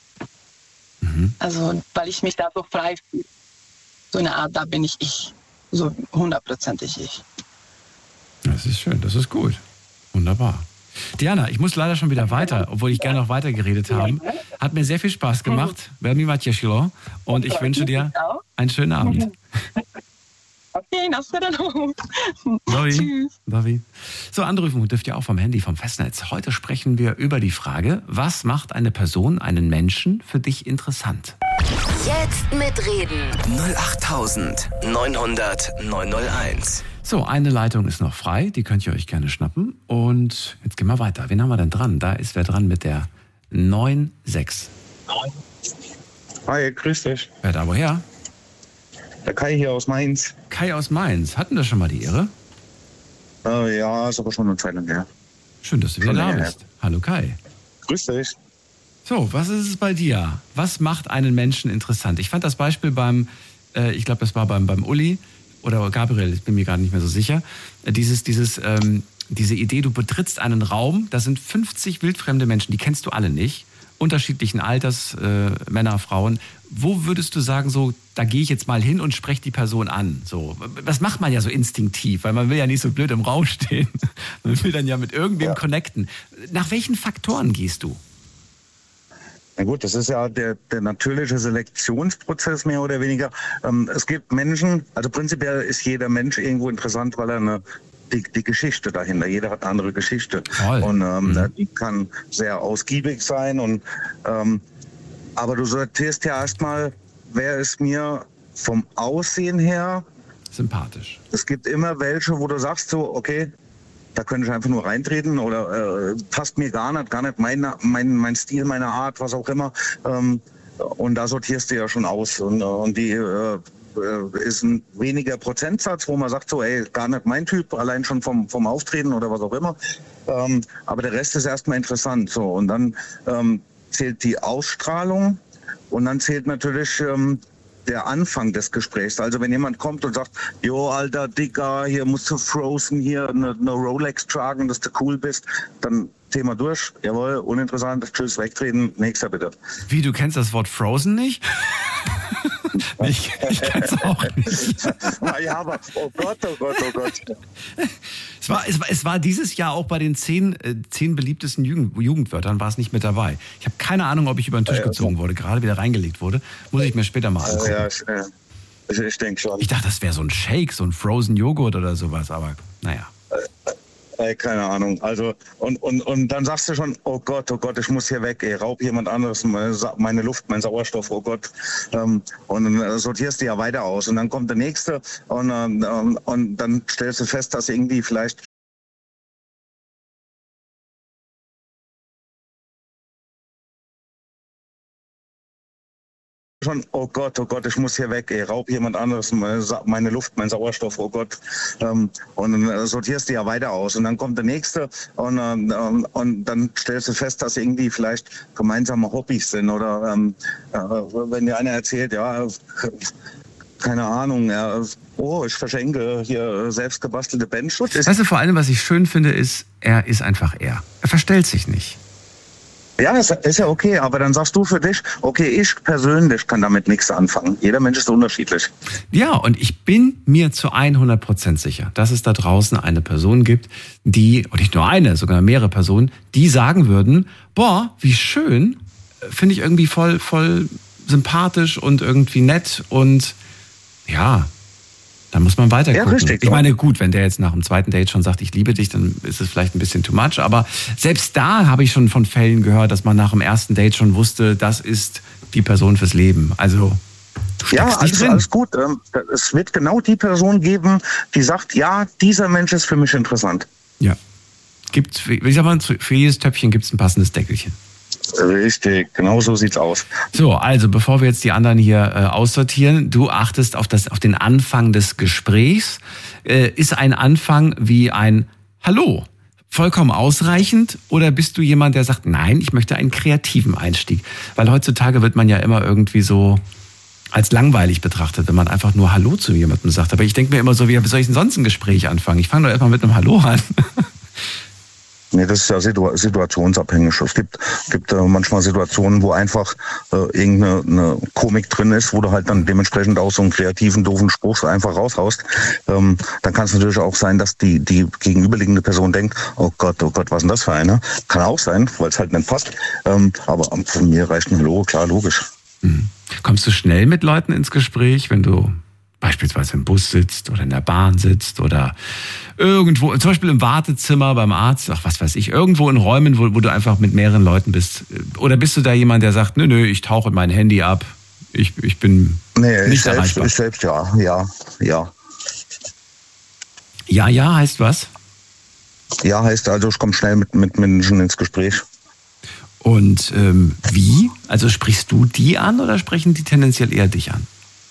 Also, weil ich mich da so frei fühle. So eine Art, da bin ich. So 100%ig ich. Das ist schön, das ist gut. Wunderbar. Diana, ich muss leider schon wieder weiter, obwohl ich gerne noch weiter geredet habe. Hat mir sehr viel Spaß gemacht. Velmi Matješilo. Und ich wünsche dir einen schönen Abend. Okay, das wird dann. Tschüss. David. So, anrufen dürft ihr auch vom Handy, vom Festnetz. Heute sprechen wir über die Frage, was macht eine Person, einen Menschen für dich interessant? Jetzt mitreden. 08900 901. So, eine Leitung ist noch frei, die könnt ihr euch gerne schnappen. Und jetzt gehen wir weiter. Wen haben wir denn dran? Da ist wer dran mit der 96. Hi, grüß dich. Wer da woher? Der Kai hier aus Mainz. Kai aus Mainz. Hatten wir schon mal die Ehre? Ja, ist aber schon eine Zeit lang her. Schön, dass du wieder da bist. Hallo Kai. Grüß dich. So, was ist es bei dir? Was macht einen Menschen interessant? Ich fand das Beispiel ich glaube, das war beim Uli oder Gabriel, ich bin mir gerade nicht mehr so sicher. Diese Idee, du betrittst einen Raum, da sind 50 wildfremde Menschen, die kennst du alle nicht, unterschiedlichen Alters, Männer, Frauen. Wo würdest du sagen, so, da gehe ich jetzt mal hin und spreche die Person an? So, das macht man ja so instinktiv, weil man will ja nicht so blöd im Raum stehen. Man will dann ja mit irgendwem connecten. Nach welchen Faktoren gehst du? Na gut, das ist ja der natürliche Selektionsprozess mehr oder weniger. Es gibt Menschen, also prinzipiell ist jeder Mensch irgendwo interessant, weil er die Geschichte dahinter, jeder hat eine andere Geschichte. Toll. Und die kann sehr ausgiebig sein. Aber du sortierst ja erstmal, wer ist mir vom Aussehen her sympathisch. Es gibt immer welche, wo du sagst so, okay, da könnte ich einfach nur reintreten oder passt mir gar nicht mein Stil, meine Art, was auch immer. Und da sortierst du ja schon aus. Und die ist ein weniger Prozentsatz, wo man sagt so, ey, gar nicht mein Typ, allein schon vom Auftreten oder was auch immer. Aber der Rest ist erstmal interessant. So. Und dann zählt die Ausstrahlung und dann zählt natürlich der Anfang des Gesprächs. Also wenn jemand kommt und sagt, jo, alter Dicker, hier musst du Frozen, hier eine Rolex tragen, dass du cool bist, dann Thema durch. Jawohl, uninteressant, tschüss, wegtreten, nächster bitte. Wie, du kennst das Wort Frozen nicht? Ich kenn's auch nicht. Ja, aber oh Gott. Es war dieses Jahr auch bei den 10 beliebtesten Jugendwörtern war es nicht mit dabei. Ich habe keine Ahnung, ob ich über den Tisch gezogen wurde, gerade wieder reingelegt wurde. Muss ich mir später mal angucken. Ja, ich denke schon. Ich dachte, das wäre so ein Shake, so ein Frozen Joghurt oder sowas, aber naja. Keine Ahnung. Also und dann sagst du schon, oh Gott, ich muss hier weg, raub jemand anderes meine Luft, mein Sauerstoff, oh Gott. Und dann sortierst du ja weiter aus. Und dann kommt der nächste und dann stellst du fest, dass irgendwie vielleicht schon, oh Gott, ich muss hier weg, raub jemand anderes meine Luft, mein Sauerstoff, oh Gott. Und dann sortierst du ja weiter aus. Und dann kommt der Nächste und dann stellst du fest, dass irgendwie vielleicht gemeinsame Hobbys sind. Oder wenn dir einer erzählt, ja, keine Ahnung, ja, ich verschenke hier selbst gebastelte Bandschutz. Weißt du, vor allem, was ich schön finde, ist, er ist einfach er. Er verstellt sich nicht. Ja, ist ja okay, aber dann sagst du für dich, okay, ich persönlich kann damit nichts anfangen. Jeder Mensch ist unterschiedlich. Ja, und ich bin mir zu 100% sicher, dass es da draußen eine Person gibt, die, und nicht nur eine, sogar mehrere Personen, die sagen würden, boah, wie schön, finde ich irgendwie voll sympathisch und irgendwie nett und ja, da muss man weiter gucken. Ja, richtig, ich meine, gut, wenn der jetzt nach dem zweiten Date schon sagt, ich liebe dich, dann ist es vielleicht ein bisschen too much. Aber selbst da habe ich schon von Fällen gehört, dass man nach dem ersten Date schon wusste, das ist die Person fürs Leben. Also, du steckst nicht drin. Alles gut. Es wird genau die Person geben, die sagt, ja, dieser Mensch ist für mich interessant. Ja. Ich sag mal, für jedes Töpfchen gibt es ein passendes Deckelchen. Richtig, genau so sieht's aus. So, also bevor wir jetzt die anderen hier aussortieren, du achtest auf den Anfang des Gesprächs. Ist ein Anfang wie ein Hallo vollkommen ausreichend oder bist du jemand, der sagt, nein, ich möchte einen kreativen Einstieg? Weil heutzutage wird man ja immer irgendwie so als langweilig betrachtet, wenn man einfach nur Hallo zu jemandem sagt. Aber ich denke mir immer so, wie soll ich denn sonst ein Gespräch anfangen? Ich fange doch erstmal mit einem Hallo an. Nee, das ist ja situationsabhängig. Es gibt manchmal Situationen, wo einfach irgendeine Komik drin ist, wo du halt dann dementsprechend auch so einen kreativen, doofen Spruch einfach raushaust. Dann kann es natürlich auch sein, dass die gegenüberliegende Person denkt, oh Gott, was ist denn das für eine? Kann auch sein, weil es halt nicht passt. Aber von mir reicht ein Hallo, klar, logisch. Kommst du schnell mit Leuten ins Gespräch, wenn du beispielsweise im Bus sitzt oder in der Bahn sitzt oder irgendwo, zum Beispiel im Wartezimmer beim Arzt, ach was weiß ich, irgendwo in Räumen, wo du einfach mit mehreren Leuten bist? Oder bist du da jemand, der sagt, nö, ich tauche mein Handy ab, ich bin nicht erreichbar? Ich selbst, ja. Ja heißt was? Ja heißt also, ich komme schnell mit Menschen ins Gespräch. Und wie? Also sprichst du die an oder sprechen die tendenziell eher dich an?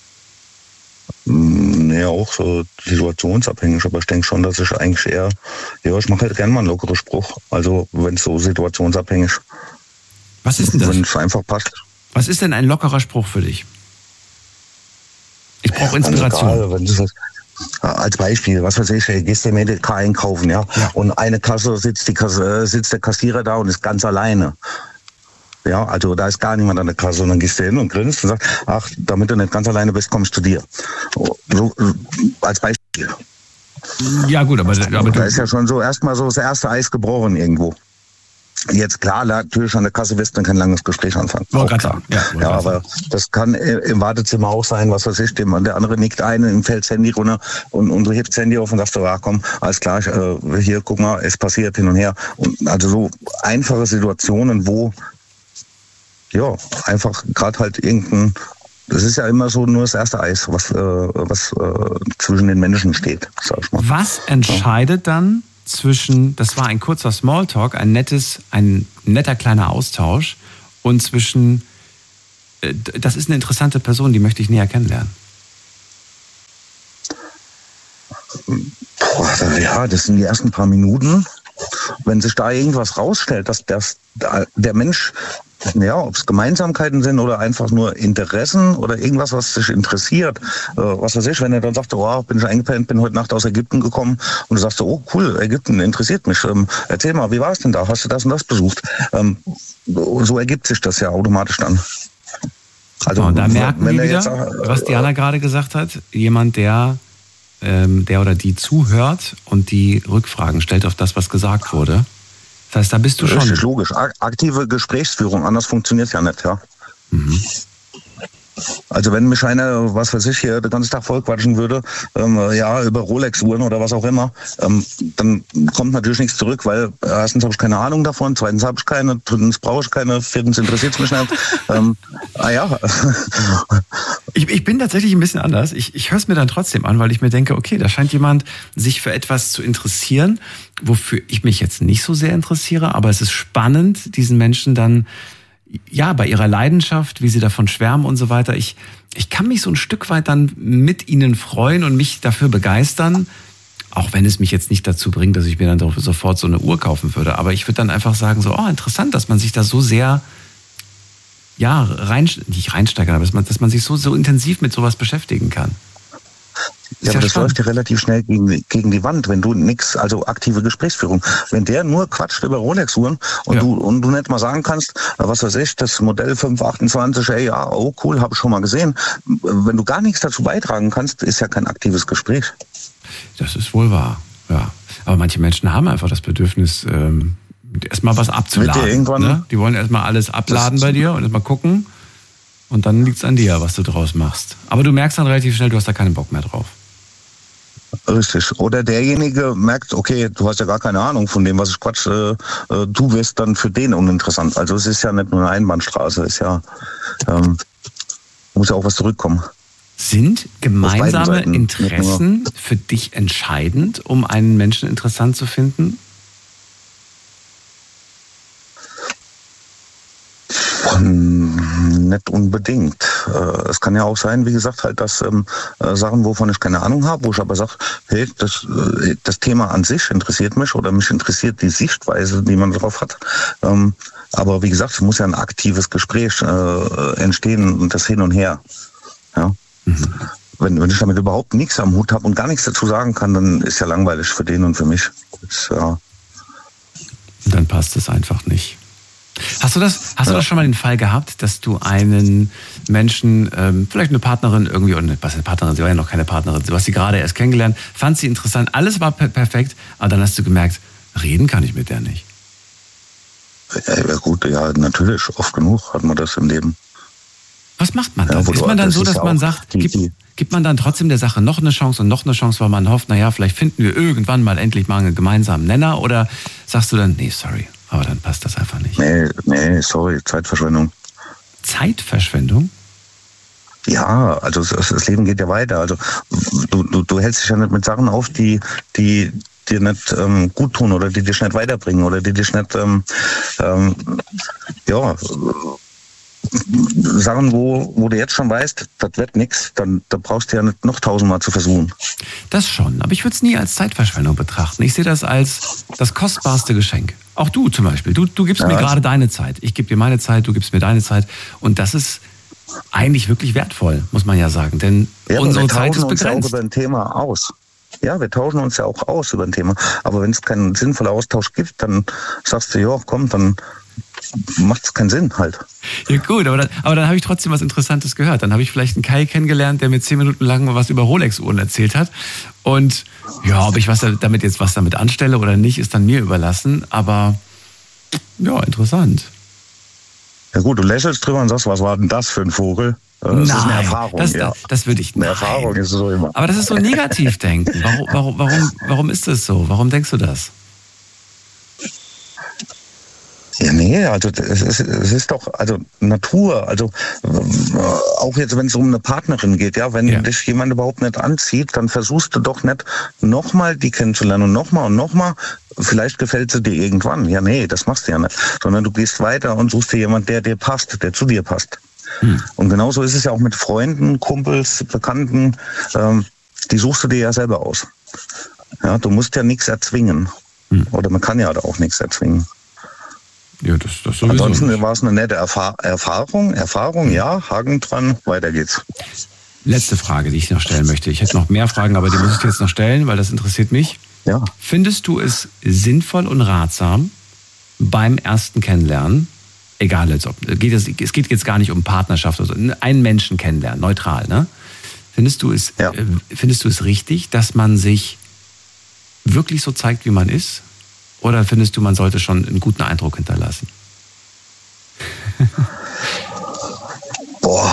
Ja, auch so situationsabhängig, aber ich denke schon, dass ich eigentlich eher, ich mache halt gerne mal einen lockeren Spruch, also wenn es so situationsabhängig. Was ist denn das? Wenn es einfach passt. Was ist denn ein lockerer Spruch für dich? Ich brauche Inspiration. Egal, wenn das als Beispiel, was weiß ich, gehst du im EDK einkaufen, ja, und eine Kasse sitzt der Kassierer da und ist ganz alleine. Ja, also da ist gar niemand an der Kasse, und dann gehst du hin und grinst und sagst, ach, damit du nicht ganz alleine bist, komm ich zu dir. So, als Beispiel. Ja gut, aber da ist ja schon so erstmal so das erste Eis gebrochen irgendwo. Jetzt klar, natürlich an der Kasse wirst du dann kein langes Gespräch anfangen. Ja, aber das kann im Wartezimmer auch sein, was weiß ich, der andere nickt ein, ihm fällt das Handy runter und du hebst das Handy auf und sagst, komm, alles klar, hier, guck mal, es passiert hin und her. Und also so einfache Situationen, wo einfach gerade halt das ist ja immer so nur das erste Eis, was zwischen den Menschen steht, sag ich mal. Was entscheidet dann zwischen, das war ein kurzer Smalltalk, ein netter kleiner Austausch und zwischen, das ist eine interessante Person, die möchte ich näher kennenlernen? Das sind die ersten paar Minuten. Wenn sich da irgendwas rausstellt, dass der Mensch, ob es Gemeinsamkeiten sind oder einfach nur Interessen oder irgendwas, was dich interessiert, was weiß ich, wenn er dann sagt, bin ich eingepennt, bin heute Nacht aus Ägypten gekommen und du sagst, cool, Ägypten interessiert mich, erzähl mal, wie war es denn da, hast du das und das besucht? So ergibt sich das ja automatisch dann. Also, und da merken wir wieder, was Diana gerade gesagt hat, jemand, der oder die zuhört und die Rückfragen stellt auf das, was gesagt wurde. Das heißt, da bist du schon... Richtig, logisch. Aktive Gesprächsführung, anders funktioniert es ja nicht, ja. Mhm. Also wenn mich einer, was weiß ich, hier den ganzen Tag vollquatschen würde, über Rolex-Uhren oder was auch immer, dann kommt natürlich nichts zurück, weil erstens habe ich keine Ahnung davon, zweitens habe ich keine, drittens brauche ich keine, viertens interessiert es mich nicht. Ich bin tatsächlich ein bisschen anders. Ich höre es mir dann trotzdem an, weil ich mir denke, okay, da scheint jemand sich für etwas zu interessieren, wofür ich mich jetzt nicht so sehr interessiere, aber es ist spannend, diesen Menschen dann bei ihrer Leidenschaft, wie sie davon schwärmen und so weiter. Ich kann mich so ein Stück weit dann mit ihnen freuen und mich dafür begeistern, auch wenn es mich jetzt nicht dazu bringt, dass ich mir dann sofort so eine Uhr kaufen würde. Aber ich würde dann einfach sagen, so, interessant, dass man sich da so sehr, nicht reinsteigern, aber dass man sich so intensiv mit sowas beschäftigen kann. Ja, aber das läuft ja relativ schnell gegen die Wand, wenn du nichts, also aktive Gesprächsführung. Wenn der nur quatscht über Rolex-Uhren und du nicht mal sagen kannst, was weiß ich, das Modell 528, cool, habe ich schon mal gesehen. Wenn du gar nichts dazu beitragen kannst, ist ja kein aktives Gespräch. Das ist wohl wahr, ja. Aber manche Menschen haben einfach das Bedürfnis, erstmal was abzuladen. Ne? Die wollen erstmal alles abladen bei dir und erstmal gucken. Und dann liegt es an dir, was du draus machst. Aber du merkst dann relativ schnell, du hast da keinen Bock mehr drauf. Richtig. Oder derjenige merkt, okay, du hast ja gar keine Ahnung von dem, was ich quatsche. Du wirst dann für den uninteressant. Also es ist ja nicht nur eine Einbahnstraße, es ist ja, muss ja auch was zurückkommen. Sind gemeinsame Interessen für dich entscheidend, um einen Menschen interessant zu finden? Nicht unbedingt. Es kann ja auch sein, wie gesagt, halt, dass Sachen, wovon ich keine Ahnung habe, wo ich aber sage, hey, das Thema an sich interessiert mich oder mich interessiert die Sichtweise, die man drauf hat. Aber wie gesagt, es muss ja ein aktives Gespräch entstehen und das Hin und Her. Ja. Mhm. Wenn ich damit überhaupt nichts am Hut habe und gar nichts dazu sagen kann, dann ist ja langweilig für den und für mich. Dann passt es einfach nicht. Hast du das schon mal den Fall gehabt, dass du einen Menschen, vielleicht eine Partnerin irgendwie, oder was eine Partnerin, sie war ja noch keine Partnerin, du hast sie gerade erst kennengelernt, fand sie interessant, alles war perfekt, aber dann hast du gemerkt, reden kann ich mit der nicht. Ja gut, ja natürlich, oft genug hat man das im Leben. Was macht man dann? Ist man dann so, dass man sagt, gibt man dann trotzdem der Sache noch eine Chance und noch eine Chance, weil man hofft, naja, vielleicht finden wir irgendwann mal endlich mal einen gemeinsamen Nenner, oder sagst du dann, nee, sorry, aber dann passt das einfach nicht? Nee, sorry, Zeitverschwendung. Zeitverschwendung? Ja, also das Leben geht ja weiter. Also du hältst dich ja nicht mit Sachen auf, die dir nicht gut tun oder die dich nicht weiterbringen oder die dich nicht, Sachen, wo du jetzt schon weißt, das wird nichts, dann da brauchst du ja nicht noch 1000-mal zu versuchen. Das schon, aber ich würde es nie als Zeitverschwendung betrachten. Ich sehe das als das kostbarste Geschenk. Auch du zum Beispiel. Du gibst mir gerade deine Zeit. Ich gebe dir meine Zeit, du gibst mir deine Zeit. Und das ist eigentlich wirklich wertvoll, muss man ja sagen. Denn unsere Zeit ist begrenzt. Wir tauschen uns ja auch über ein Thema aus. Ja, wir tauschen uns ja auch aus über ein Thema. Aber wenn es keinen sinnvollen Austausch gibt, dann sagst du, ja, komm, dann macht es keinen Sinn halt. Ja gut, aber dann habe ich trotzdem was Interessantes gehört. Dann habe ich vielleicht einen Kai kennengelernt, der mir 10 Minuten lang was über Rolex-Uhren erzählt hat. Und ja, ob ich was damit anstelle oder nicht, ist dann mir überlassen. Aber ja, interessant. Ja gut, du lächelst drüber und sagst, was war denn das für ein Vogel? Das ist eine Erfahrung. Das würde ich nicht. Eine Erfahrung ist so immer. Aber das ist so negativ denken. Warum ist das so? Warum denkst du das? Ja, nee, also es ist doch, also Natur, also auch jetzt, wenn es um eine Partnerin geht, ja, wenn dich jemand überhaupt nicht anzieht, dann versuchst du doch nicht nochmal die kennenzulernen und nochmal, vielleicht gefällt sie dir irgendwann. Ja, nee, das machst du ja nicht, sondern du gehst weiter und suchst dir jemanden, der dir passt, der zu dir passt. Und genauso ist es ja auch mit Freunden, Kumpels, Bekannten, die suchst du dir ja selber aus. Ja, du musst ja nichts erzwingen. Oder man kann ja auch nichts erzwingen. Ja, das sowieso. Ansonsten war es eine nette Erfahrung, ja, Haken dran, weiter geht's. Letzte Frage, die ich noch stellen möchte. Ich hätte noch mehr Fragen, aber die muss ich dir jetzt noch stellen, weil das interessiert mich. Ja. Findest du es sinnvoll und ratsam, beim ersten Kennenlernen, egal jetzt ob, es geht jetzt gar nicht um Partnerschaft oder so, einen Menschen kennenlernen, neutral, ne? Findest du es richtig, dass man sich wirklich so zeigt, wie man ist? Oder findest du, man sollte schon einen guten Eindruck hinterlassen? Boah.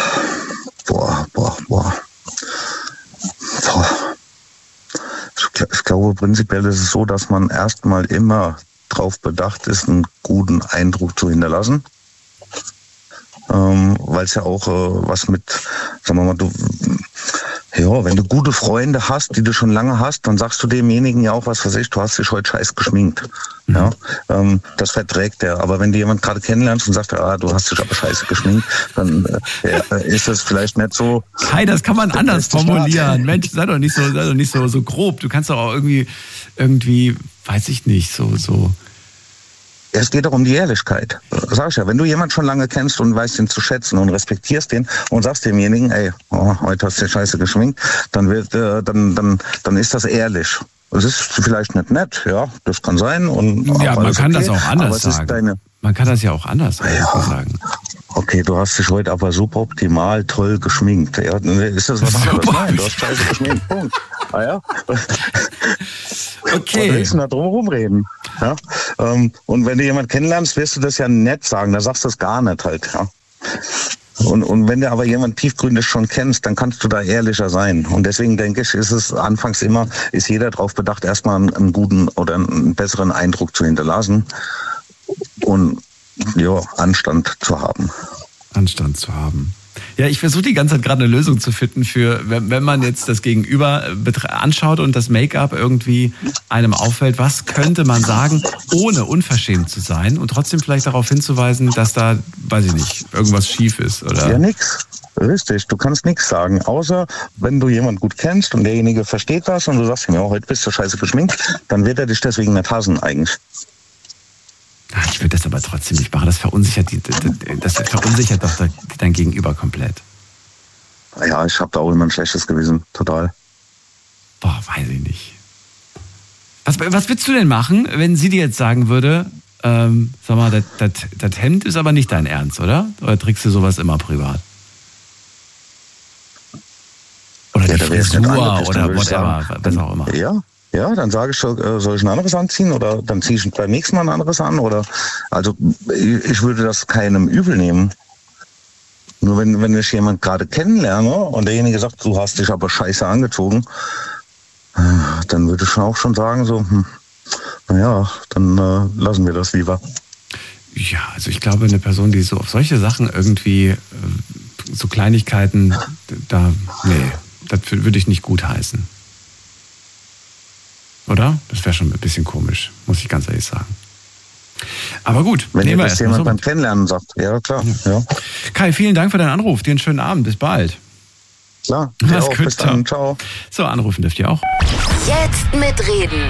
Ich glaube, prinzipiell ist es so, dass man erstmal immer darauf bedacht ist, einen guten Eindruck zu hinterlassen. Weil es ja auch was mit, sagen wir mal, Ja, wenn du gute Freunde hast, die du schon lange hast, dann sagst du demjenigen ja auch, was weiß ich, du hast dich heute scheiß geschminkt. Ja, das verträgt der. Aber wenn du jemanden gerade kennenlernst und sagst, du hast dich aber scheiße geschminkt, dann ist das vielleicht nicht so. Kai, das kann man anders formulieren. Mensch, sei doch nicht so grob. Du kannst doch auch irgendwie, weiß ich nicht, so. Es geht doch um die Ehrlichkeit. Sag ich ja, wenn du jemanden schon lange kennst und weißt ihn zu schätzen und respektierst den und sagst demjenigen, heute hast du scheiße geschminkt, dann ist das ehrlich. Es ist vielleicht nicht nett, ja, das kann sein. Ja, man kann das auch anders sagen. Man kann das ja auch anders sagen. Okay, du hast dich heute aber super optimal toll geschminkt. Ja, ist das was anderes? Nein, du hast scheiße geschminkt. Punkt. Ah ja? Okay. Und willst du da drum rumreden? Ja? Und wenn du jemanden kennenlernst, wirst du das ja nett sagen. Da sagst du das gar nicht halt. Ja? Und wenn du aber jemanden tiefgründig schon kennst, dann kannst du da ehrlicher sein. Und deswegen denke ich, ist jeder darauf bedacht, erstmal einen guten oder einen besseren Eindruck zu hinterlassen und Anstand zu haben. Anstand zu haben. Ja, ich versuche die ganze Zeit gerade eine Lösung zu finden für, wenn man jetzt das Gegenüber anschaut und das Make-up irgendwie einem auffällt, was könnte man sagen, ohne unverschämt zu sein und trotzdem vielleicht darauf hinzuweisen, dass da, weiß ich nicht, irgendwas schief ist, oder? Ja, nix. Richtig, du kannst nichts sagen, außer wenn du jemanden gut kennst und derjenige versteht das und du sagst ihm, heute bist du scheiße geschminkt, dann wird er dich deswegen nicht hassen eigentlich. Ich würde das aber trotzdem nicht machen. Das verunsichert doch dein Gegenüber komplett. Ja, ich habe da auch immer ein schlechtes Gewissen. Total. Boah, weiß ich nicht. Was würdest du denn machen, wenn sie dir jetzt sagen würde, sag mal, das Hemd ist aber nicht dein Ernst, oder? Oder trägst du sowas immer privat? Oder die Frisur oder whatever, was auch immer. Ja, dann sage ich, soll ich ein anderes anziehen oder dann ziehe ich beim nächsten Mal ein anderes an also ich würde das keinem übel nehmen. Nur wenn ich jemanden gerade kennenlerne und derjenige sagt, du hast dich aber scheiße angezogen, dann würde ich auch schon sagen so, dann lassen wir das lieber. Ja, also ich glaube, eine Person, die so auf solche Sachen irgendwie, so Kleinigkeiten, das würde ich nicht gutheißen. Oder? Das wäre schon ein bisschen komisch, muss ich ganz ehrlich sagen. Aber gut. Wenn ihr das jemand beim Kennenlernen sagt, ja klar. Ja. Kai, vielen Dank für deinen Anruf. Dir einen schönen Abend. Bis bald. Klar. Mach's gut. Bis dann. Ciao. So, anrufen dürft ihr auch. Jetzt mitreden.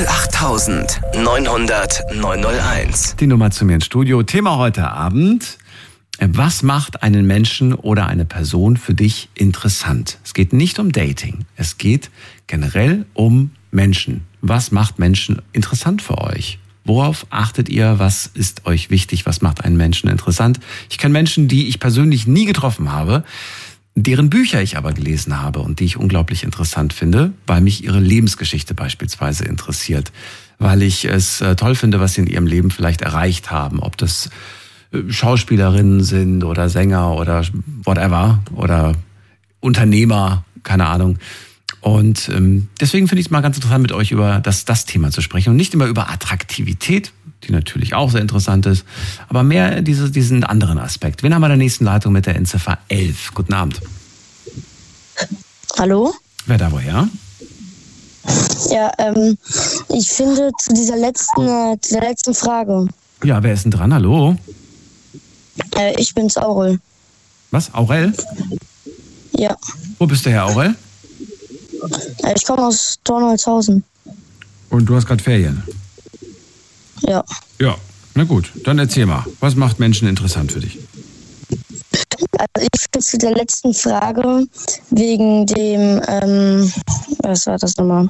08900 901. Die Nummer zu mir ins Studio. Thema heute Abend. Was macht einen Menschen oder eine Person für dich interessant? Es geht nicht um Dating. Es geht generell um Menschen. Was macht Menschen interessant für euch? Worauf achtet ihr? Was ist euch wichtig? Was macht einen Menschen interessant? Ich kenne Menschen, die ich persönlich nie getroffen habe, deren Bücher ich aber gelesen habe und die ich unglaublich interessant finde, weil mich ihre Lebensgeschichte beispielsweise interessiert, weil ich es toll finde, was sie in ihrem Leben vielleicht erreicht haben, ob das Schauspielerinnen sind oder Sänger oder whatever oder Unternehmer, keine Ahnung. Und deswegen finde ich es mal ganz interessant, mit euch über das Thema zu sprechen und nicht immer über Attraktivität, die natürlich auch sehr interessant ist, aber mehr diesen anderen Aspekt. Wen haben wir in der nächsten Leitung mit der Endziffer 11? Guten Abend. Hallo? Wer da woher? Ja, ich finde zu dieser letzten Frage. Ja, wer ist denn dran? Hallo? Ich bin's, Aurel. Was? Aurel? Ja. Wo bist du her, Aurel? Ich komme aus Dornholzhausen. Und du hast gerade Ferien? Ja. Ja, na gut. Dann erzähl mal. Was macht Menschen interessant für dich? Also ich finde zu der letzten Frage wegen dem, was war das nochmal?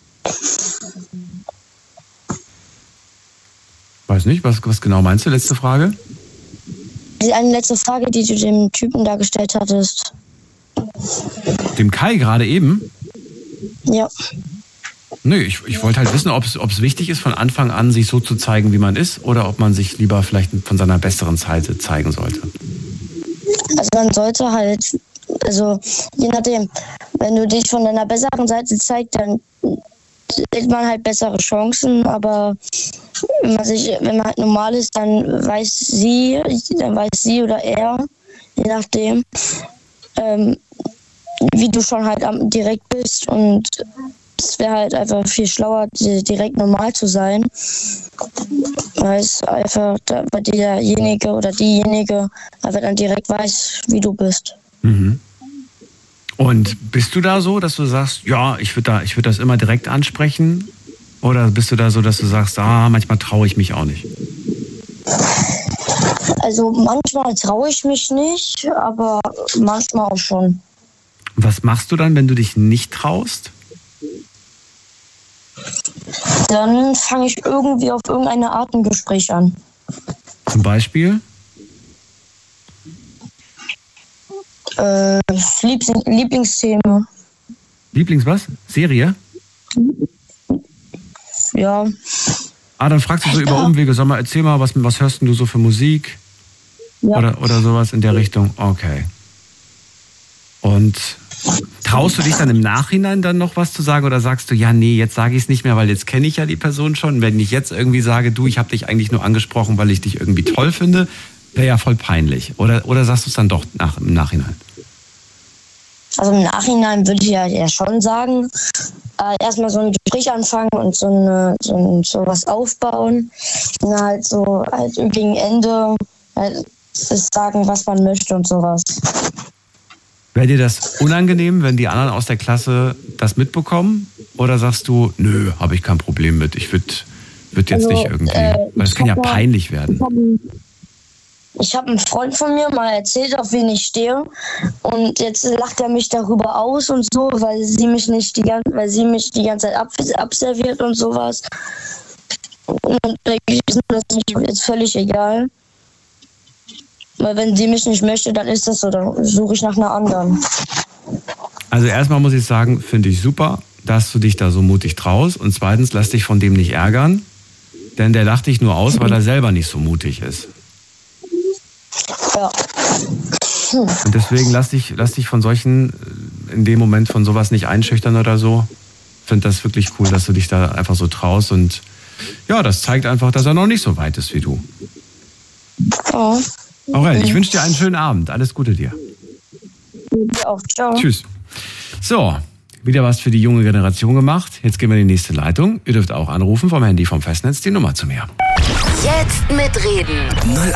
Weiß nicht, was genau meinst du, letzte Frage? Die eine letzte Frage, die du dem Typen da gestellt hattest. Dem Kai gerade eben? Ja. Nö, ich wollte halt wissen, ob es wichtig ist, von Anfang an sich so zu zeigen, wie man ist, oder ob man sich lieber vielleicht von seiner besseren Seite zeigen sollte. Also man sollte halt, also je nachdem, wenn du dich von deiner besseren Seite zeigst, dann hat man halt bessere Chancen, aber wenn man halt normal ist, dann weiß sie oder er, je nachdem, wie du schon halt direkt bist und es wäre halt einfach viel schlauer, direkt normal zu sein, weil es einfach bei derjenige oder diejenige einfach dann direkt weiß, wie du bist. Mhm. Und bist du da so, dass du sagst, ja, ich würde das immer direkt ansprechen? Oder bist du da so, dass du sagst, manchmal traue ich mich auch nicht? Also manchmal traue ich mich nicht, aber manchmal auch schon. Was machst du dann, wenn du dich nicht traust? Dann fange ich irgendwie auf irgendeine Art ein Gespräch an. Zum Beispiel? Lieblingsthema. Was? Serie? Ja. Dann fragst du so über Umwege. Sag mal, erzähl mal, was hörst du so für Musik? Ja. Oder sowas in der Richtung? Okay. Und traust du dich dann im Nachhinein dann noch was zu sagen oder sagst du, ja, nee, jetzt sage ich es nicht mehr, weil jetzt kenne ich ja die Person schon. Wenn ich jetzt irgendwie sage, du, ich habe dich eigentlich nur angesprochen, weil ich dich irgendwie toll finde, wäre ja voll peinlich. Oder sagst du es dann doch im Nachhinein? Also im Nachhinein würde ich ja schon sagen, erstmal so ein Gespräch anfangen und so was aufbauen. Und halt gegen Ende halt sagen, was man möchte und sowas. Wäre dir das unangenehm, wenn die anderen aus der Klasse das mitbekommen? Oder sagst du, nö, habe ich kein Problem mit, ich würde jetzt nicht irgendwie, weil das kann ja peinlich werden. Ich habe einen Freund von mir mal erzählt, auf wen ich stehe. Und jetzt lacht er mich darüber aus und so, weil sie mich die ganze Zeit abserviert und sowas. Und denke ich, ist das jetzt völlig egal. Weil wenn sie mich nicht möchte, dann ist das so, dann suche ich nach einer anderen. Also erstmal muss ich sagen, finde ich super, dass du dich da so mutig traust. Und zweitens, lass dich von dem nicht ärgern, denn der lacht dich nur aus, weil er selber nicht so mutig ist. Ja. Und deswegen lass dich von solchen, in dem Moment von sowas nicht einschüchtern oder so. Ich finde das wirklich cool, dass du dich da einfach so traust. Und ja, das zeigt einfach, dass er noch nicht so weit ist wie du. Oh. Aurel, ich wünsche dir einen schönen Abend. Alles Gute dir. Dir auch. Ciao. Tschüss. So, wieder was für die junge Generation gemacht. Jetzt gehen wir in die nächste Leitung. Ihr dürft auch anrufen vom Handy vom Festnetz die Nummer zu mir. Jetzt mitreden.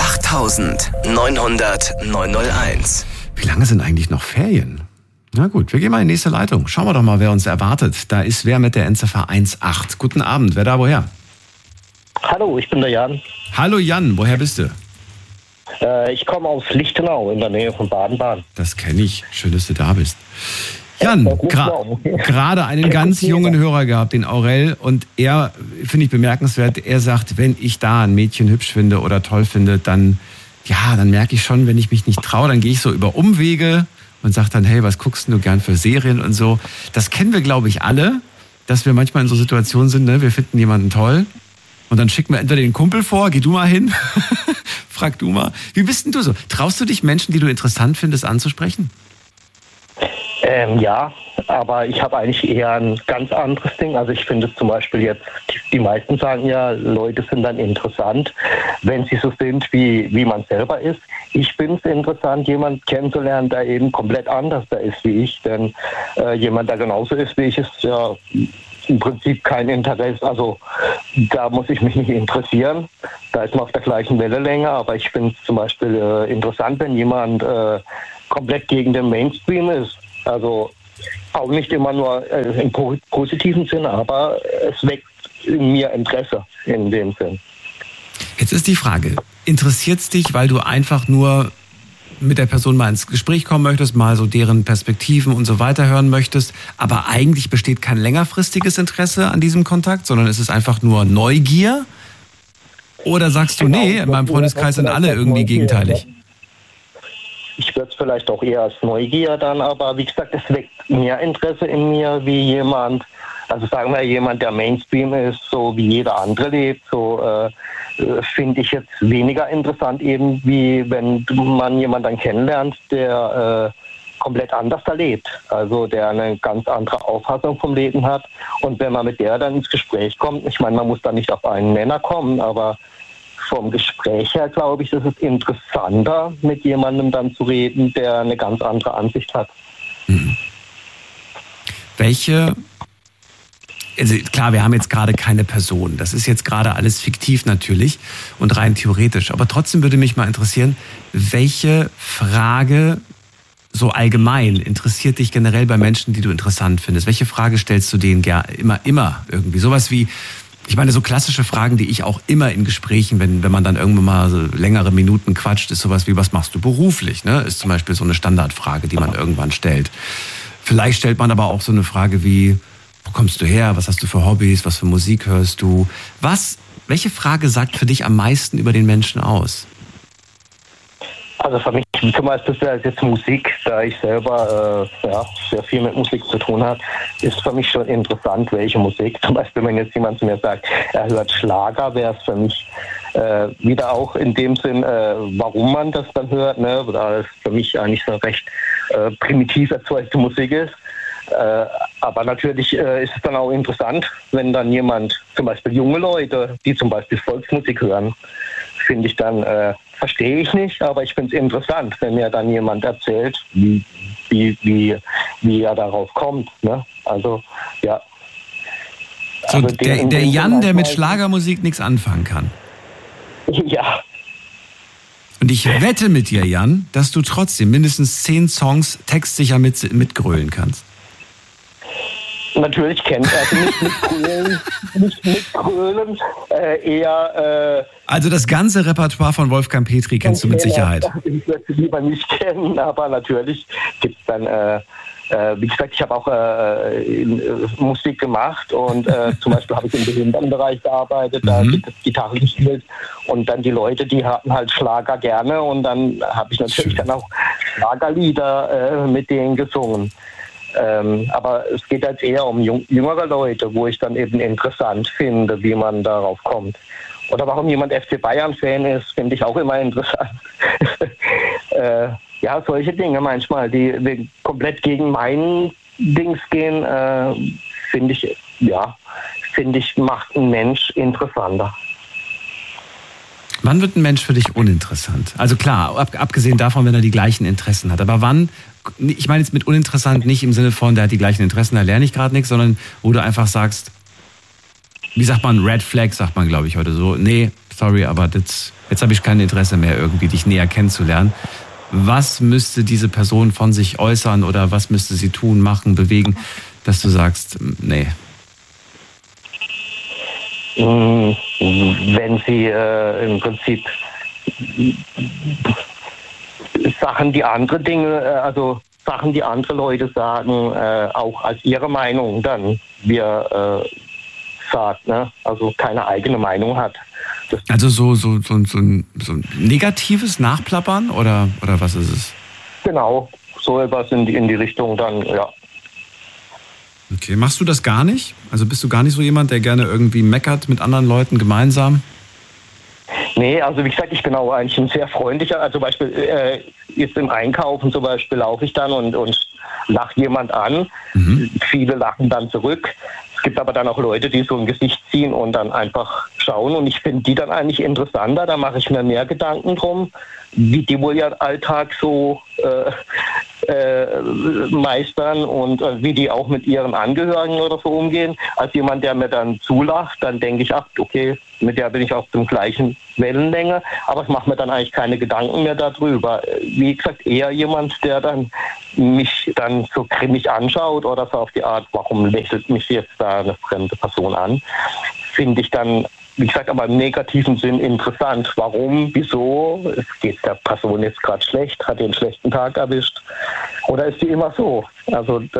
08900 901. Wie lange sind eigentlich noch Ferien? Na gut, wir gehen mal in die nächste Leitung. Schauen wir doch mal, wer uns erwartet. Da ist wer mit der Endziffer 18. Guten Abend. Wer da, woher? Hallo, ich bin der Jan. Hallo Jan, woher bist du? Ich komme aus Lichtenau in der Nähe von Baden-Baden. Das kenne ich. Schön, dass du da bist. Jan, gerade einen ganz jungen Hörer gehabt, den Aurel, und er, finde ich bemerkenswert, er sagt, wenn ich da ein Mädchen hübsch finde oder toll finde, dann merke ich schon, wenn ich mich nicht traue, dann gehe ich so über Umwege und sage dann, hey, was guckst du gern für Serien und so. Das kennen wir, glaube ich, alle, dass wir manchmal in so Situationen sind, ne? Wir finden jemanden toll und dann schicken wir entweder den Kumpel vor, geh du mal hin, frag du mal. Wie bist denn du so? Traust du dich, Menschen, die du interessant findest, anzusprechen? Ja, aber ich habe eigentlich eher ein ganz anderes Ding. Also ich finde es zum Beispiel jetzt, die meisten sagen ja, Leute sind dann interessant, wenn sie so sind, wie man selber ist. Ich finde es interessant, jemanden kennenzulernen, der eben komplett anders da ist wie ich. Denn jemand, der genauso ist wie ich, ist ja im Prinzip kein Interesse. Also da muss ich mich nicht interessieren. Da ist man auf der gleichen Wellenlänge. Aber ich finde es zum Beispiel interessant, wenn jemand komplett gegen den Mainstream ist. Also auch nicht immer nur im positiven Sinne, aber es weckt in mir Interesse in dem Sinn. Jetzt ist die Frage, interessiert es dich, weil du einfach nur mit der Person mal ins Gespräch kommen möchtest, mal so deren Perspektiven und so weiter hören möchtest, aber eigentlich besteht kein längerfristiges Interesse an diesem Kontakt, sondern es ist einfach nur Neugier? Oder sagst du, nee, in meinem Freundeskreis sind alle irgendwie gegenteilig? Ich würde es vielleicht auch eher als Neugier dann, aber wie gesagt, es weckt mehr Interesse in mir wie jemand, also sagen wir jemand, der Mainstream ist, so wie jeder andere lebt, so finde ich jetzt weniger interessant eben, wie wenn man jemanden dann kennenlernt, der komplett anders da lebt, also der eine ganz andere Auffassung vom Leben hat, und wenn man mit der dann ins Gespräch kommt, ich meine, man muss da nicht auf einen Nenner kommen, aber vom Gespräch her, glaube ich, ist es interessanter, mit jemandem dann zu reden, der eine ganz andere Ansicht hat. welche, also klar, wir haben jetzt gerade keine Person, das ist jetzt gerade alles fiktiv natürlich und rein theoretisch, aber trotzdem würde mich mal interessieren, welche Frage so allgemein interessiert dich generell bei Menschen, die du interessant findest? Welche Frage stellst du denen immer irgendwie? Sowas wie, ich meine, so klassische Fragen, die ich auch immer in Gesprächen, wenn man dann irgendwann mal so längere Minuten quatscht, ist sowas wie, was machst du beruflich? Ne? Ist zum Beispiel so eine Standardfrage, die man irgendwann stellt. Vielleicht stellt man aber auch so eine Frage wie, wo kommst du her? Was hast du für Hobbys? Was für Musik hörst du? Welche Frage sagt für dich am meisten über den Menschen aus? Also für mich zum Beispiel ist jetzt Musik, da ich selber sehr viel mit Musik zu tun habe, ist für mich schon interessant, welche Musik. Zum Beispiel, wenn jetzt jemand zu mir sagt, er hört Schlager, wäre es für mich wieder auch in dem Sinn, warum man das dann hört, ne? Da es für mich eigentlich so recht primitiv erzeugte Musik ist. Aber natürlich ist es dann auch interessant, wenn dann jemand, zum Beispiel junge Leute, die zum Beispiel Volksmusik hören, finde ich dann, verstehe ich nicht, aber ich finde es interessant, wenn mir dann jemand erzählt, wie er darauf kommt. Ne? Also, ja. So, also der Jan, der mit Schlagermusik nichts anfangen kann. Ja. Und ich wette mit dir, Jan, dass du trotzdem mindestens 10 Songs textsicher mitgrölen kannst. Natürlich kennt er, also nicht mit Grölen, eher... also das ganze Repertoire von Wolfgang Petri kennst du mit Sicherheit. Ich würde es lieber nicht kennen, aber natürlich gibt es dann, wie gesagt, ich habe auch Musik gemacht und zum Beispiel habe ich im Behindertenbereich gearbeitet, da gibt es Gitarre gespielt und dann die Leute, die hatten halt Schlager gerne und dann habe ich natürlich dann auch Schlagerlieder mit denen gesungen. Aber es geht jetzt eher um jüngere Leute, wo ich dann eben interessant finde, wie man darauf kommt. Oder warum jemand FC Bayern-Fan ist, finde ich auch immer interessant. Ja, solche Dinge manchmal, die komplett gegen mein Dings gehen, finde ich, macht einen Mensch interessanter. Wann wird ein Mensch für dich uninteressant? Also klar, abgesehen davon, wenn er die gleichen Interessen hat. Aber wann, ich meine jetzt mit uninteressant nicht im Sinne von, der hat die gleichen Interessen, da lerne ich gerade nichts, sondern wo du einfach sagst, wie sagt man, Red Flag, sagt man glaube ich heute so, nee, sorry, aber jetzt habe ich kein Interesse mehr irgendwie, dich näher kennenzulernen. Was müsste diese Person von sich äußern oder was müsste sie tun, machen, bewegen, dass du sagst, nee? Wenn sie im Prinzip Sachen, die andere Leute sagen, auch als ihre Meinung dann sagt, ne? Also keine eigene Meinung hat. Also so ein negatives Nachplappern oder was ist es? Genau, so etwas in die Richtung dann, ja. Okay, machst du das gar nicht? Also bist du gar nicht so jemand, der gerne irgendwie meckert mit anderen Leuten gemeinsam? Nee, also wie gesagt, ich bin auch eigentlich ein sehr freundlicher, also zum Beispiel jetzt im Einkaufen zum Beispiel laufe ich dann und lacht jemand an. Viele lachen dann zurück. Es gibt aber dann auch Leute, die so ein Gesicht ziehen und dann einfach schauen und ich finde die dann eigentlich interessanter, da mache ich mir mehr Gedanken drum, wie die wohl ihren Alltag so meistern und wie die auch mit ihren Angehörigen oder so umgehen. Als jemand, der mir dann zulacht, dann denke ich, ach, okay, mit der bin ich auf dem gleichen Wellenlänge, aber ich mache mir dann eigentlich keine Gedanken mehr darüber. Wie gesagt, eher jemand, der dann mich dann so grimmig anschaut oder so auf die Art, warum lächelt mich jetzt da eine fremde Person an, finde ich dann, wie gesagt, aber im negativen Sinn interessant. Warum, wieso, geht der Person jetzt gerade schlecht, hat den schlechten Tag erwischt oder ist die immer so? Also